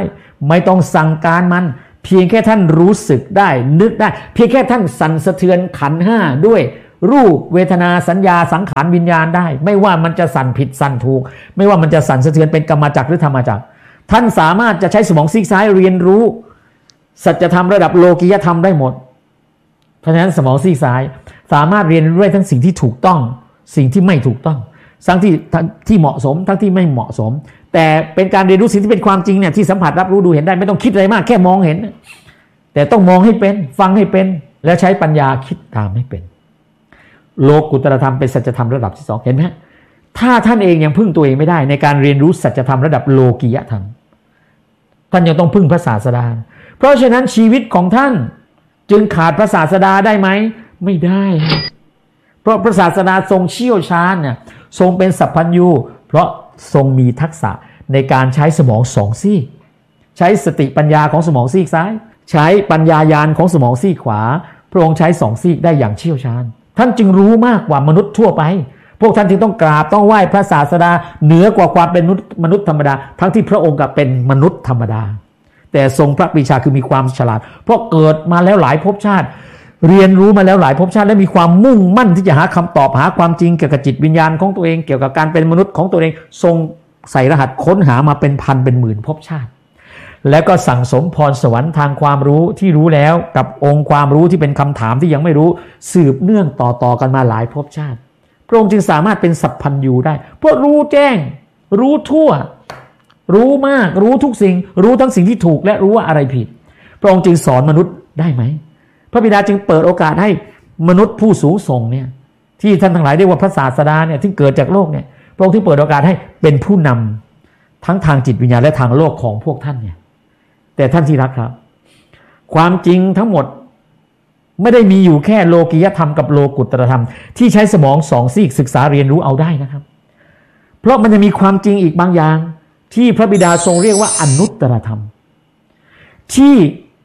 ไม่ต้องสั่งการมันเพียงแค่ท่านรู้สึกได้นึกได้เพียงแค่ท่านสั่นสะเทือนขันธ์ห้าด้วยรูปเวทนาสัญญาสังขารวิญญาณได้ไม่ว่ามันจะสั่นผิดสั่นถูกไม่ว่ามันจะสั่นสะเทือนเป็นกรรมจักรหรือธรรมจักรท่านสามารถจะใช้สมองซีกซ้ายเรียนรู้สัจธรรมระดับโลกียธรรมได้หมดเพราะฉะนั้นสมองซีกซ้ายสามารถเรียนรู้ได้ทั้งสิ่งที่ถูกต้องสิ่งที่ไม่ถูกต้องทั้งที่เหมาะสมทั้งที่ไม่เหมาะสมแต่เป็นการเรียนรู้สิ่งที่เป็นความจริงเนี่ยที่สัมผัสรับรู้ดูเห็นได้ไม่ต้องคิดอะไรมากแค่มองเห็นแต่ต้องมองให้เป็นฟังให้เป็นและใช้ปัญญาคิดตามให้เป็นโลกุตตรธรรมเป็นสัจธรรมระดับที่สองเห็นไหมถ้าท่านเองยังพึ่งตัวเองไม่ได้ในการเรียนรู้สัจธรรมระดับโลกียธรรมท่านยังต้องพึ่งพระศาสดาเพราะฉะนั้นชีวิตของท่านจึงขาดพระศาสดาได้ไหมไม่ได้เพราะพระศาสดาทรงเชี่ยวชาญเนี่ยทรงเป็นสัพพัญญูเพราะทรงมีทักษะในการใช้สมองสองซีกใช้สติปัญญาของสมองซีกซ้ายใช้ปัญญาญาณของสมองซีกขวาพระองค์ใช้สองซีกได้อย่างเชี่ยวชาญท่านจึงรู้มากกว่ามนุษย์ทั่วไปพวกท่านจึงต้องกราบต้องไหว้พระศาสดาเหนือกว่าความเป็นมนุษย์ธรรมดาทั้งที่พระองค์ก็เป็นมนุษย์ธรรมดาแต่ทรงพระปรีชาคือมีความฉลาดเพราะเกิดมาแล้วหลายภพชาติเรียนรู้มาแล้วหลายภพชาติและมีความมุ่งมั่นที่จะหาคำตอบหาความจริงเกี่ยวกับจิตวิญญาณของตัวเองเกี่ยวกับการเป็นมนุษย์ของตัวเองทรงใส่รหัสค้นหามาเป็นพันเป็นหมื่นภพชาติแล้วก็สั่งสมพรสวรรค์ทางความรู้ที่รู้แล้วกับองค์ความรู้ที่เป็นคำถามที่ยังไม่รู้สืบเนื่องต่อกันมาหลายภพชาติพระองค์จึงสามารถเป็นสัพพัญญูได้เพราะรู้แจ้งรู้ทั่วรู้มากรู้ทุกสิ่งรู้ทั้งสิ่งที่ถูกและรู้ว่าอะไรผิดพระองค์จึงสอนมนุษย์ได้ไหมพระบิดาจึงเปิดโอกาสให้มนุษย์ผู้สูงส่งเนี่ยที่ท่านทั้งหลายเรียกว่าพระศาสดาเนี่ยที่เกิดจากโลกเนี่ยพระองค์ที่เปิดโอกาสให้เป็นผู้นำทั้งทางจิตวิญญาณและทางโลกของพวกท่านเนี่ยแต่ท่านที่รักครับความจริงทั้งหมดไม่ได้มีอยู่แค่โลกียธรรมกับโลกุตตรธรรมที่ใช้สมองสองซีกศึกษาเรียนรู้เอาได้นะครับเพราะมันจะมีความจริงอีกบางอย่างที่พระบิดาทรงเรียกว่าอนุตตรธรรมที่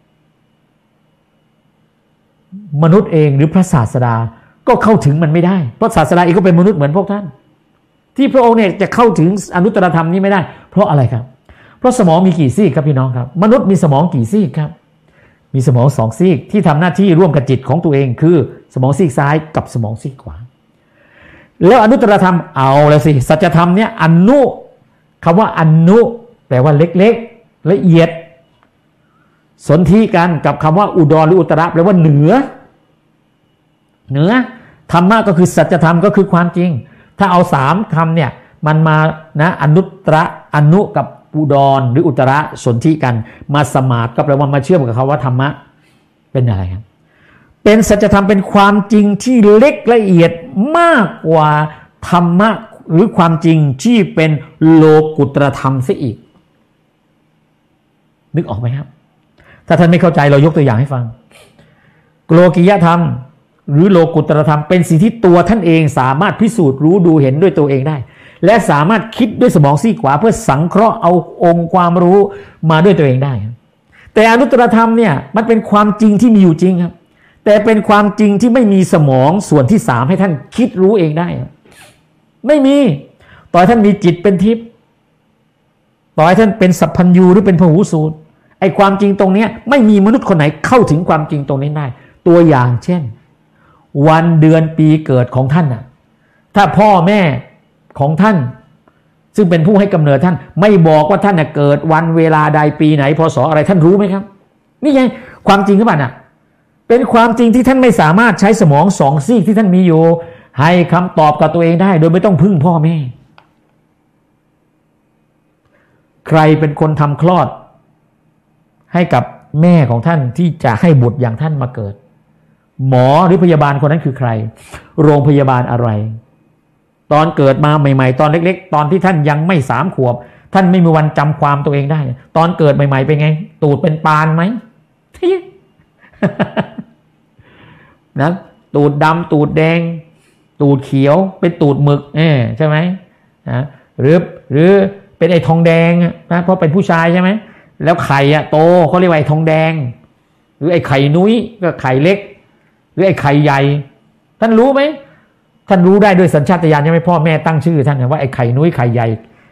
มนุษย์เองหรือพระศาสดาก็เข้าถึงมันไม่ได้เพราะศาสดาเองก็เป็นมนุษย์เหมือนพวกท่านที่พระองค์เนี่ยจะเข้าถึงอนุตตรธรรมนี้ไม่ได้เพราะอะไรครับเพราะสมองมีกี่ซีกครับพี่น้องครับมนุษย์มีสมองกี่ซีกครับมีสมองสองซีกที่ทำหน้าที่ร่วมกับจิตของตัวเองคือสมองซีกซ้ายกับสมองซีกขวาแล้วอนุตตรธรรมเอาเลยสิสัจธรรมเนี่ยอนุคำว่าอนุแปลว่าเล็กๆละเอียดสนธิกันกับคำว่าอุดรหรืออุตระแปลว่าเหนือธรรมะก็คือสัจธรรมก็คือความจริงถ้าเอาสามคำเนี่ยมันมานะอนุตตระอนุกับอุดรหรืออุตระสนธิกันมาสมาทก็แปลว่ามาเชื่อมกับคำว่าธรรมะเป็นอะไรครับเป็นสัจธรรมเป็นความจริงที่เล็กละเอียดมากกว่าธรรมะหรือความจริงที่เป็นโลกุตตรธรรมซะอีกนึกออกไหมครับถ้าท่านไม่เข้าใจเรายกตัวอย่างให้ฟังโลกียธรรมหรือโลกุตตรธรรมเป็นสิ่งที่ตัวท่านเองสามารถพิสูจน์รู้ดูเห็นด้วยตัวเองได้และสามารถคิดด้วยสมองซีกขวาเพื่อสังเคราะห์เอาองค์ความรู้มาด้วยตัวเองได้แต่อนุตตรธรรมเนี่ยมันเป็นความจริงที่มีอยู่จริงครับแต่เป็นความจริงที่ไม่มีสมองส่วนที่สามให้ท่านคิดรู้เองได้ไม่มีต่อให้ท่านมีจิตเป็นทิพย์ต่อให้ท่านเป็นสัพพัญญูหรือเป็นพหูสูตรไอ้ความจริงตรงนี้ไม่มีมนุษย์คนไหนเข้าถึงความจริงตรงนี้ได้ตัวอย่างเช่นวันเดือนปีเกิดของท่านน่ะถ้าพ่อแม่ของท่านซึ่งเป็นผู้ให้กำเนิดท่านไม่บอกว่าท่านเกิดวันเวลาใดปีไหนพศอะไรท่านรู้ไหมครับนี่ไงความจริงหรือเปล่าน่ะเป็นความจริงที่ท่านไม่สามารถใช้สมองสองซีกที่ท่านมีอยู่ให้คำตอบกับตัวเองได้โดยไม่ต้องพึ่งพ่อแม่ใครเป็นคนทำคลอดให้กับแม่ของท่านที่จะให้บุตรอย่างท่านมาเกิดหมอหรือพยาบาลคนนั้นคือใครโรงพยาบาลอะไรตอนเกิดมาใหม่ๆตอนเล็กๆตอนที่ท่านยังไม่3 ขวบท่านไม่มีวันจำความตัวเองได้ตอนเกิดใหม่ๆเป็นไงตูดเป็นปานไหม นะตูดดำตูดแดงตูดเขียวเป็นตูดหมึกใช่ไหมนะหรือเป็นไอ้ทองแดงนะเพราะเป็นผู้ชายใช่ไหมแล้วไข่โตเขาเรียกว่าไอ้ทองแดงหรือไอ้ไข่นุ้ยก็ไข่เล็กหรือไอ้ไข่ใหญ่ท่านรู้ไหมท่านรู้ได้ด้วยสัญชาตญาณใช่ไหมพ่อแม่ตั้งชื่อท่านว่าไอ้ไข่นุ้ยไข่ใหญ่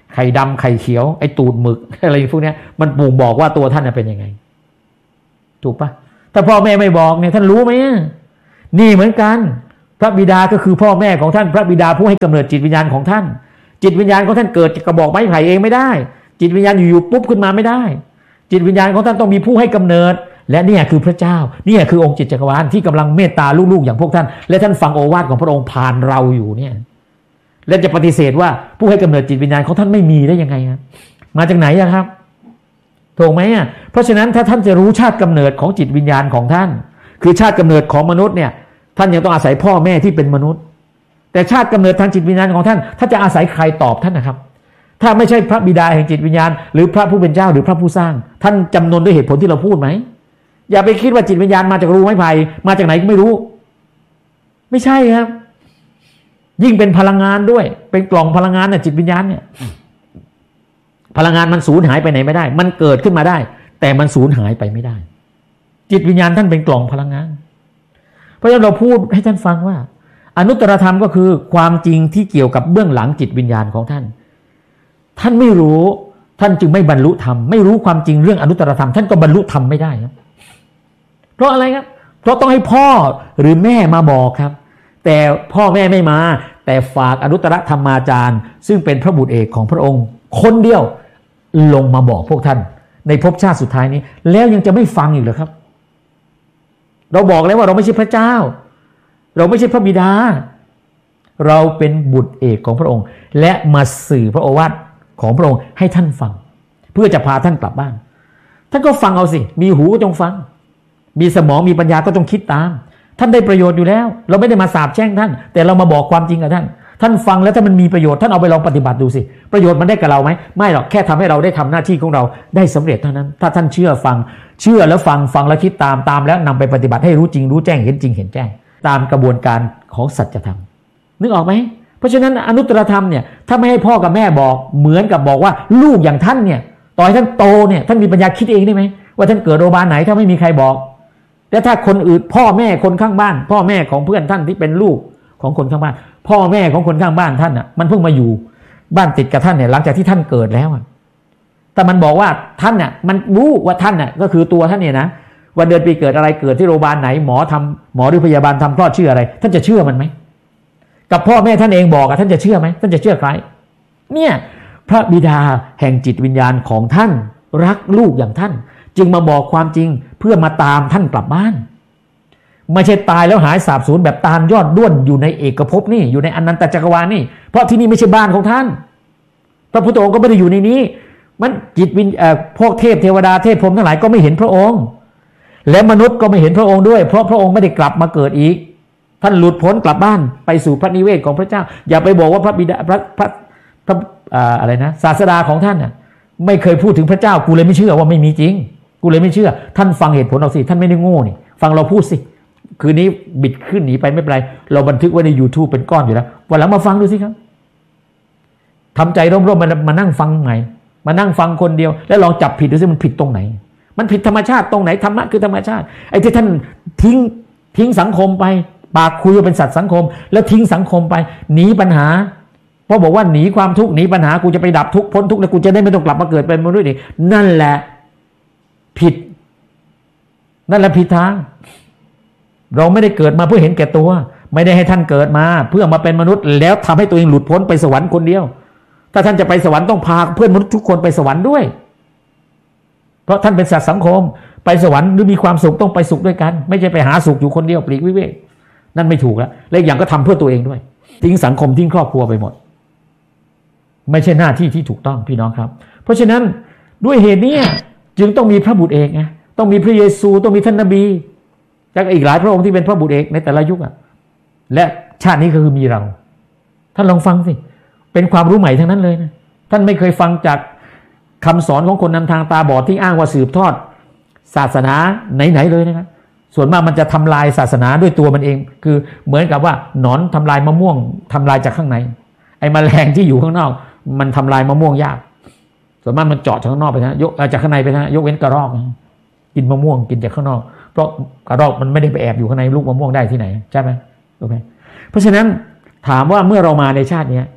ไข่ดำไข่เขียวไอ้ตูดหมึกอะไรพวกนี้มันบ่งบอกว่าตัวท่านเป็นยังไงถูกปะถ้าพ่อแม่ไม่บอกเนี่ยท่านรู้ไหมนี่เหมือนกันพระบิดาก็คือพ่อแม่ของท่านพระบิดาผู้ให้กำเนิดจิตวิญญาณของท่านจิตวิญญาณของท่านเกิดจากกระบอกไม้ไผ่เองไม่ได้จิตวิญญาณอยู่ๆปุ๊บขึ้นมาไม่ได้จิตวิญญาณของท่านต้องมีผู้ให้กำเนิดและนี่คือพระเจ้านี่คือองค์จิตจักรวาลที่กำลังเมตตาลูกๆอย่างพวกท่านและท่านฟังโอวาทของพระองค์ผ่านเราอยู่เนี่ยและจะปฏิเสธว่าผู้ให้กำเนิดจิตวิญญาณของท่านไม่มีได้ยังไงครับมาจากไหนครับถูกไหมเพราะฉะนั้นถ้าท่านจะรู้ชาติกำเนิดของจิตวิญญาณของท่านคือชาติกำเนิดของมนุษย์เนี่ยท่านยังต้องอาศัยพ่อแม่ที่เป็นมนุษย์แต่ชาติกำเนิดทางจิตวิญญาณของท่านถ้าจะอาศัยใครตอบท่านนะครับถ้าไม่ใช่พระบิดาแห่งจิตวิญญาณหรือพระผู้เป็นเจ้าหรือพระผู้สร้างท่านจำนนด้วยเหตุผลที่เราพูดไหมอย่าไปคิดว่าจิตวิญญาณมาจากรูไม้ไผ่มาจากไหนก็ไม่รู้ไม่ใช่ครับยิ่งเป็นพลังงานด้วยเป็นกล่องพลังงานเนี่ยจิตวิญญาณเนี่ยพลังงานมันสูญหายไปไหนไม่ได้มันเกิดขึ้นมาได้แต่มันสูญหายไปไม่ได้จิตวิญญาณท่านเป็นกล่องพลังงานเพราะฉะนั้นเราพูดให้ท่านฟังว่าอนุตตรธรรมก็คือความจริงที่เกี่ยวกับเบื้องหลังจิตวิญญาณของท่านท่านไม่รู้ท่านจึงไม่บรรลุธรรมไม่รู้ความจริงเรื่องอนุตตรธรรมท่านก็บรรลุธรรมไม่ได้ครับเพราะอะไรครับเพราะต้องให้พ่อหรือแม่มาบอกครับแต่พ่อแม่ไม่มาแต่ฝากอนุตตรธรรมาจารย์ซึ่งเป็นพระบุตรเอกของพระองค์คนเดียวลงมาบอกพวกท่านในภพชาติสุดท้ายนี้แล้วยังจะไม่ฟังอีกเหรอครับเราบอกแล้วว่าเราไม่ใช่พระเจ้าเราไม่ใช่พระบิดาเราเป็นบุตรเอกของพระองค์และมาสื่อพระโอวาทของพระองค์ให้ท่านฟังเพื่อจะพาท่านกลับบ้านท่านก็ฟังเอาสิมีหูก็จงฟังมีสมองมีปัญญาก็ต้องคิดตามท่านได้ประโยชน์อยู่แล้วเราไม่ได้มาสาปแช่งท่านแต่เรามาบอกความจริงกับท่านท่านฟังแล้วถ้ามันมีประโยชน์ท่านเอาไปลองปฏิบัติดูสิประโยชน์มันได้กับเราไหมไม่หรอกแค่ทำให้เราได้ทำหน้าที่ของเราได้สำเร็จเท่านั้นถ้าท่านเชื่อฟังเชื่อแล้วฟังแล้วคิดตามแล้วนำไปปฏิบัติให้รู้จริงรู้แจ้งเห็นจริงเห็นแจ้งตามกระบวนการของสัจธรรมนึกออกไหมเพราะฉะนั้นอนุตตรธรรมเนี่ยถ้าไม่ให้พ่อกับแม่บอกเหมือนกับบอกว่าลูกอย่างท่านเนี่ยต่อให้ท่านโตเนี่ยท่านมีปัญญาคิดเองได้ไหมว่าท่านเกิดโรงพยาบาลไหนถ้าไม่มีใครบอกแต่ถ้าคนอื่นพ่อแม่คนข้างบ้านพ่อแม่ของเพื่อนท่านที่เป็นลูกของคนข้างบ้านพ่อแม่ของคนข้างบ้านท่านอ่ะมันเพิ่งมาอยู่บ้านติดกับท่านเนี่ยหลังจากที่ท่านเกิดแล้วแต่มันบอกว่าท่านเนี่ยมันรู้ว่าท่านเนี่ยก็คือตัวท่านเนี่ยนะวันเดือนปีเกิดอะไรเกิดที่โรงพยาบาลไหนหมอหรือพยาบาลทำคลอดชื่ออะไรท่านจะเชื่อมันไหมกับพ่อแม่ท่านเองบอกท่านจะเชื่อไหมท่านจะเชื่อใครเนี่ยพระบิดาแห่งจิตวิญญาณของท่านรักลูกอย่างท่านจึงมาบอกความจริงเพื่อมาตามท่านกลับบ้านไม่ใช่ตายแล้วหายสาบสูญแบบตามยอดด้วนอยู่ในเอกภพนี่อยู่ในอนันตจักรวาลนี่เพราะที่นี่ไม่ใช่บ้านของท่านพระพุทธองค์ก็ไม่ได้อยู่ในนี้มันจิตวิญพวกเทพเทวดาเทพพรหมทั้งหลายก็ไม่เห็นพระองค์และมนุษย์ก็ไม่เห็นพระองค์ด้วยเพราะพระองค์ไม่ได้กลับมาเกิดอีกท่านหลุดพ้นกลับบ้านไปสู่พระนิเวศของพระเจ้าอย่าไปบอกว่าพระบิดาพระอะไรนะศาสดาของท่านน่ะไม่เคยพูดถึงพระเจ้ากูเลยไม่เชื่อว่าไม่มีจริงกูเลยไม่เชื่อท่านฟังเหตุผลเอาสิท่านไม่ได้โง่นี่ฟังเราพูดสิคืนนี้บิดขึ้นหนีไปไม่เป็นไรเราบันทึกไว้ใน YouTube เป็นก้อนอยู่แล้ววันหลังมาฟังดูสิครับทำใจร่มๆมานั่งฟังใหม่มานั่งฟังคนเดียวแล้วลองจับผิดดูสิมันผิดตรงไหนมันผิดธรรมชาติตรงไหนธรรมะคือธรรมชาติไอ้ที่ท่านทิ้งสังคมไปปากคุยว่าเป็นสัตว์สังคมแล้วทิ้งสังคมไปหนีปัญหาเพราะบอกว่าหนีความทุกข์หนีปัญหากูจะไปดับทุกข์พ้นทุกข์แล้วกูจะได้ไม่ต้องกลับมาเกิดเป็นมนุษย์อีกนั่นแหละผิดนั่นแหละผิดทางเราไม่ได้เกิดมาเพื่อเห็นแก่ตัวไม่ได้ให้ท่านเกิดมาเพื่อมาเป็นมนุษย์แล้วทำให้ตัวเองหลุดพ้นไปสวรรค์คนเดียวถ้าท่านจะไปสวรรค์ต้องพาเพื่อนมนุษย์ทุกคนไปสวรรค์ด้วยเพราะท่านเป็นสัตว์สังคมไปสวรรค์หรือมีความสุขต้องไปสุขด้วยกันไม่ใช่ไปหาสุขอยู่คนเดียวปลีกวิเวกนั่นไม่ถูกแล้วและอย่างก็ทำเพื่อตัวเองด้วยทิ้งสังคมทิ้งครอบครัวไปหมดไม่ใช่หน้าที่ที่ถูกต้องพี่น้องครับเพราะฉะนั้นด้วยเหตุนี้จึงต้องมีพระบุตรเอกไงต้องมีพระเยซูต้องมีท่านนบีจากอีกหลายพระองค์ที่เป็นพระบุตรเอกในแต่ละยุคและชาตินี้ก็คือมีเราท่านลองฟังสิเป็นความรู้ใหม่ทั้งนั้นเลยนะท่านไม่เคยฟังจากคำสอนของคนนำทางตาบอดที่อ้างว่าสืบทอดศาสนาไหนๆเลยนะครับส่วนมากมันจะทำลายศาสนาด้วยตัวมันเองคือเหมือนกับว่าหนอนทำลายมะม่วงทำลายจากข้างในไอ้แมลงที่อยู่ข้างนอกมันทำลายมะม่วงยากส่วนมากมันเจาะจากข้างนอกไปนะยกจากข้างในไปนะยกเว้นกระรอกกินมะม่วงกินจากข้างนอกเพราะกระรอกมันไม่ได้ไปแอบอยู่ข้างในลูกมะม่วงได้ที่ไหนใช่ไหมโอเคเพราะฉะนั้นถามว่าเมื่อเรามาในชาตินี้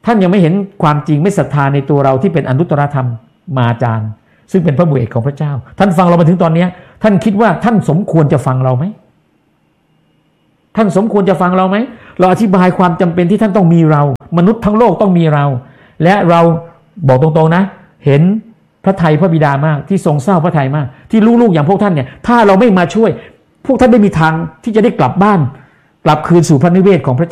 ท่านยังไม่เห็นความจริงไม่ศรัทธาในตัวเราที่เป็นอนุตตรธรรมมาจารย์ซึ่งเป็นพระบุตรเอกของพระเจ้าท่านฟังเรามาถึงตอนนี้ท่านคิดว่าท่านสมควรจะฟังเราไหมท่านสมควรจะฟังเราไหมเราอธิบายความจำเป็นที่ท่านต้องมีเรามนุษย์ทั้งโลกต้องมีเราและเราบอกตรงๆนะเห็นพระทัยพระบิดามากที่ทรงเศร้าพระทัยมากที่ลูกๆอย่างพวกท่านเนี่ยถ้าเราไม่มาช่วยพวกท่านไม่มีทางที่จะได้กลับบ้านกลับคืนสู่พระนิเวศของพระ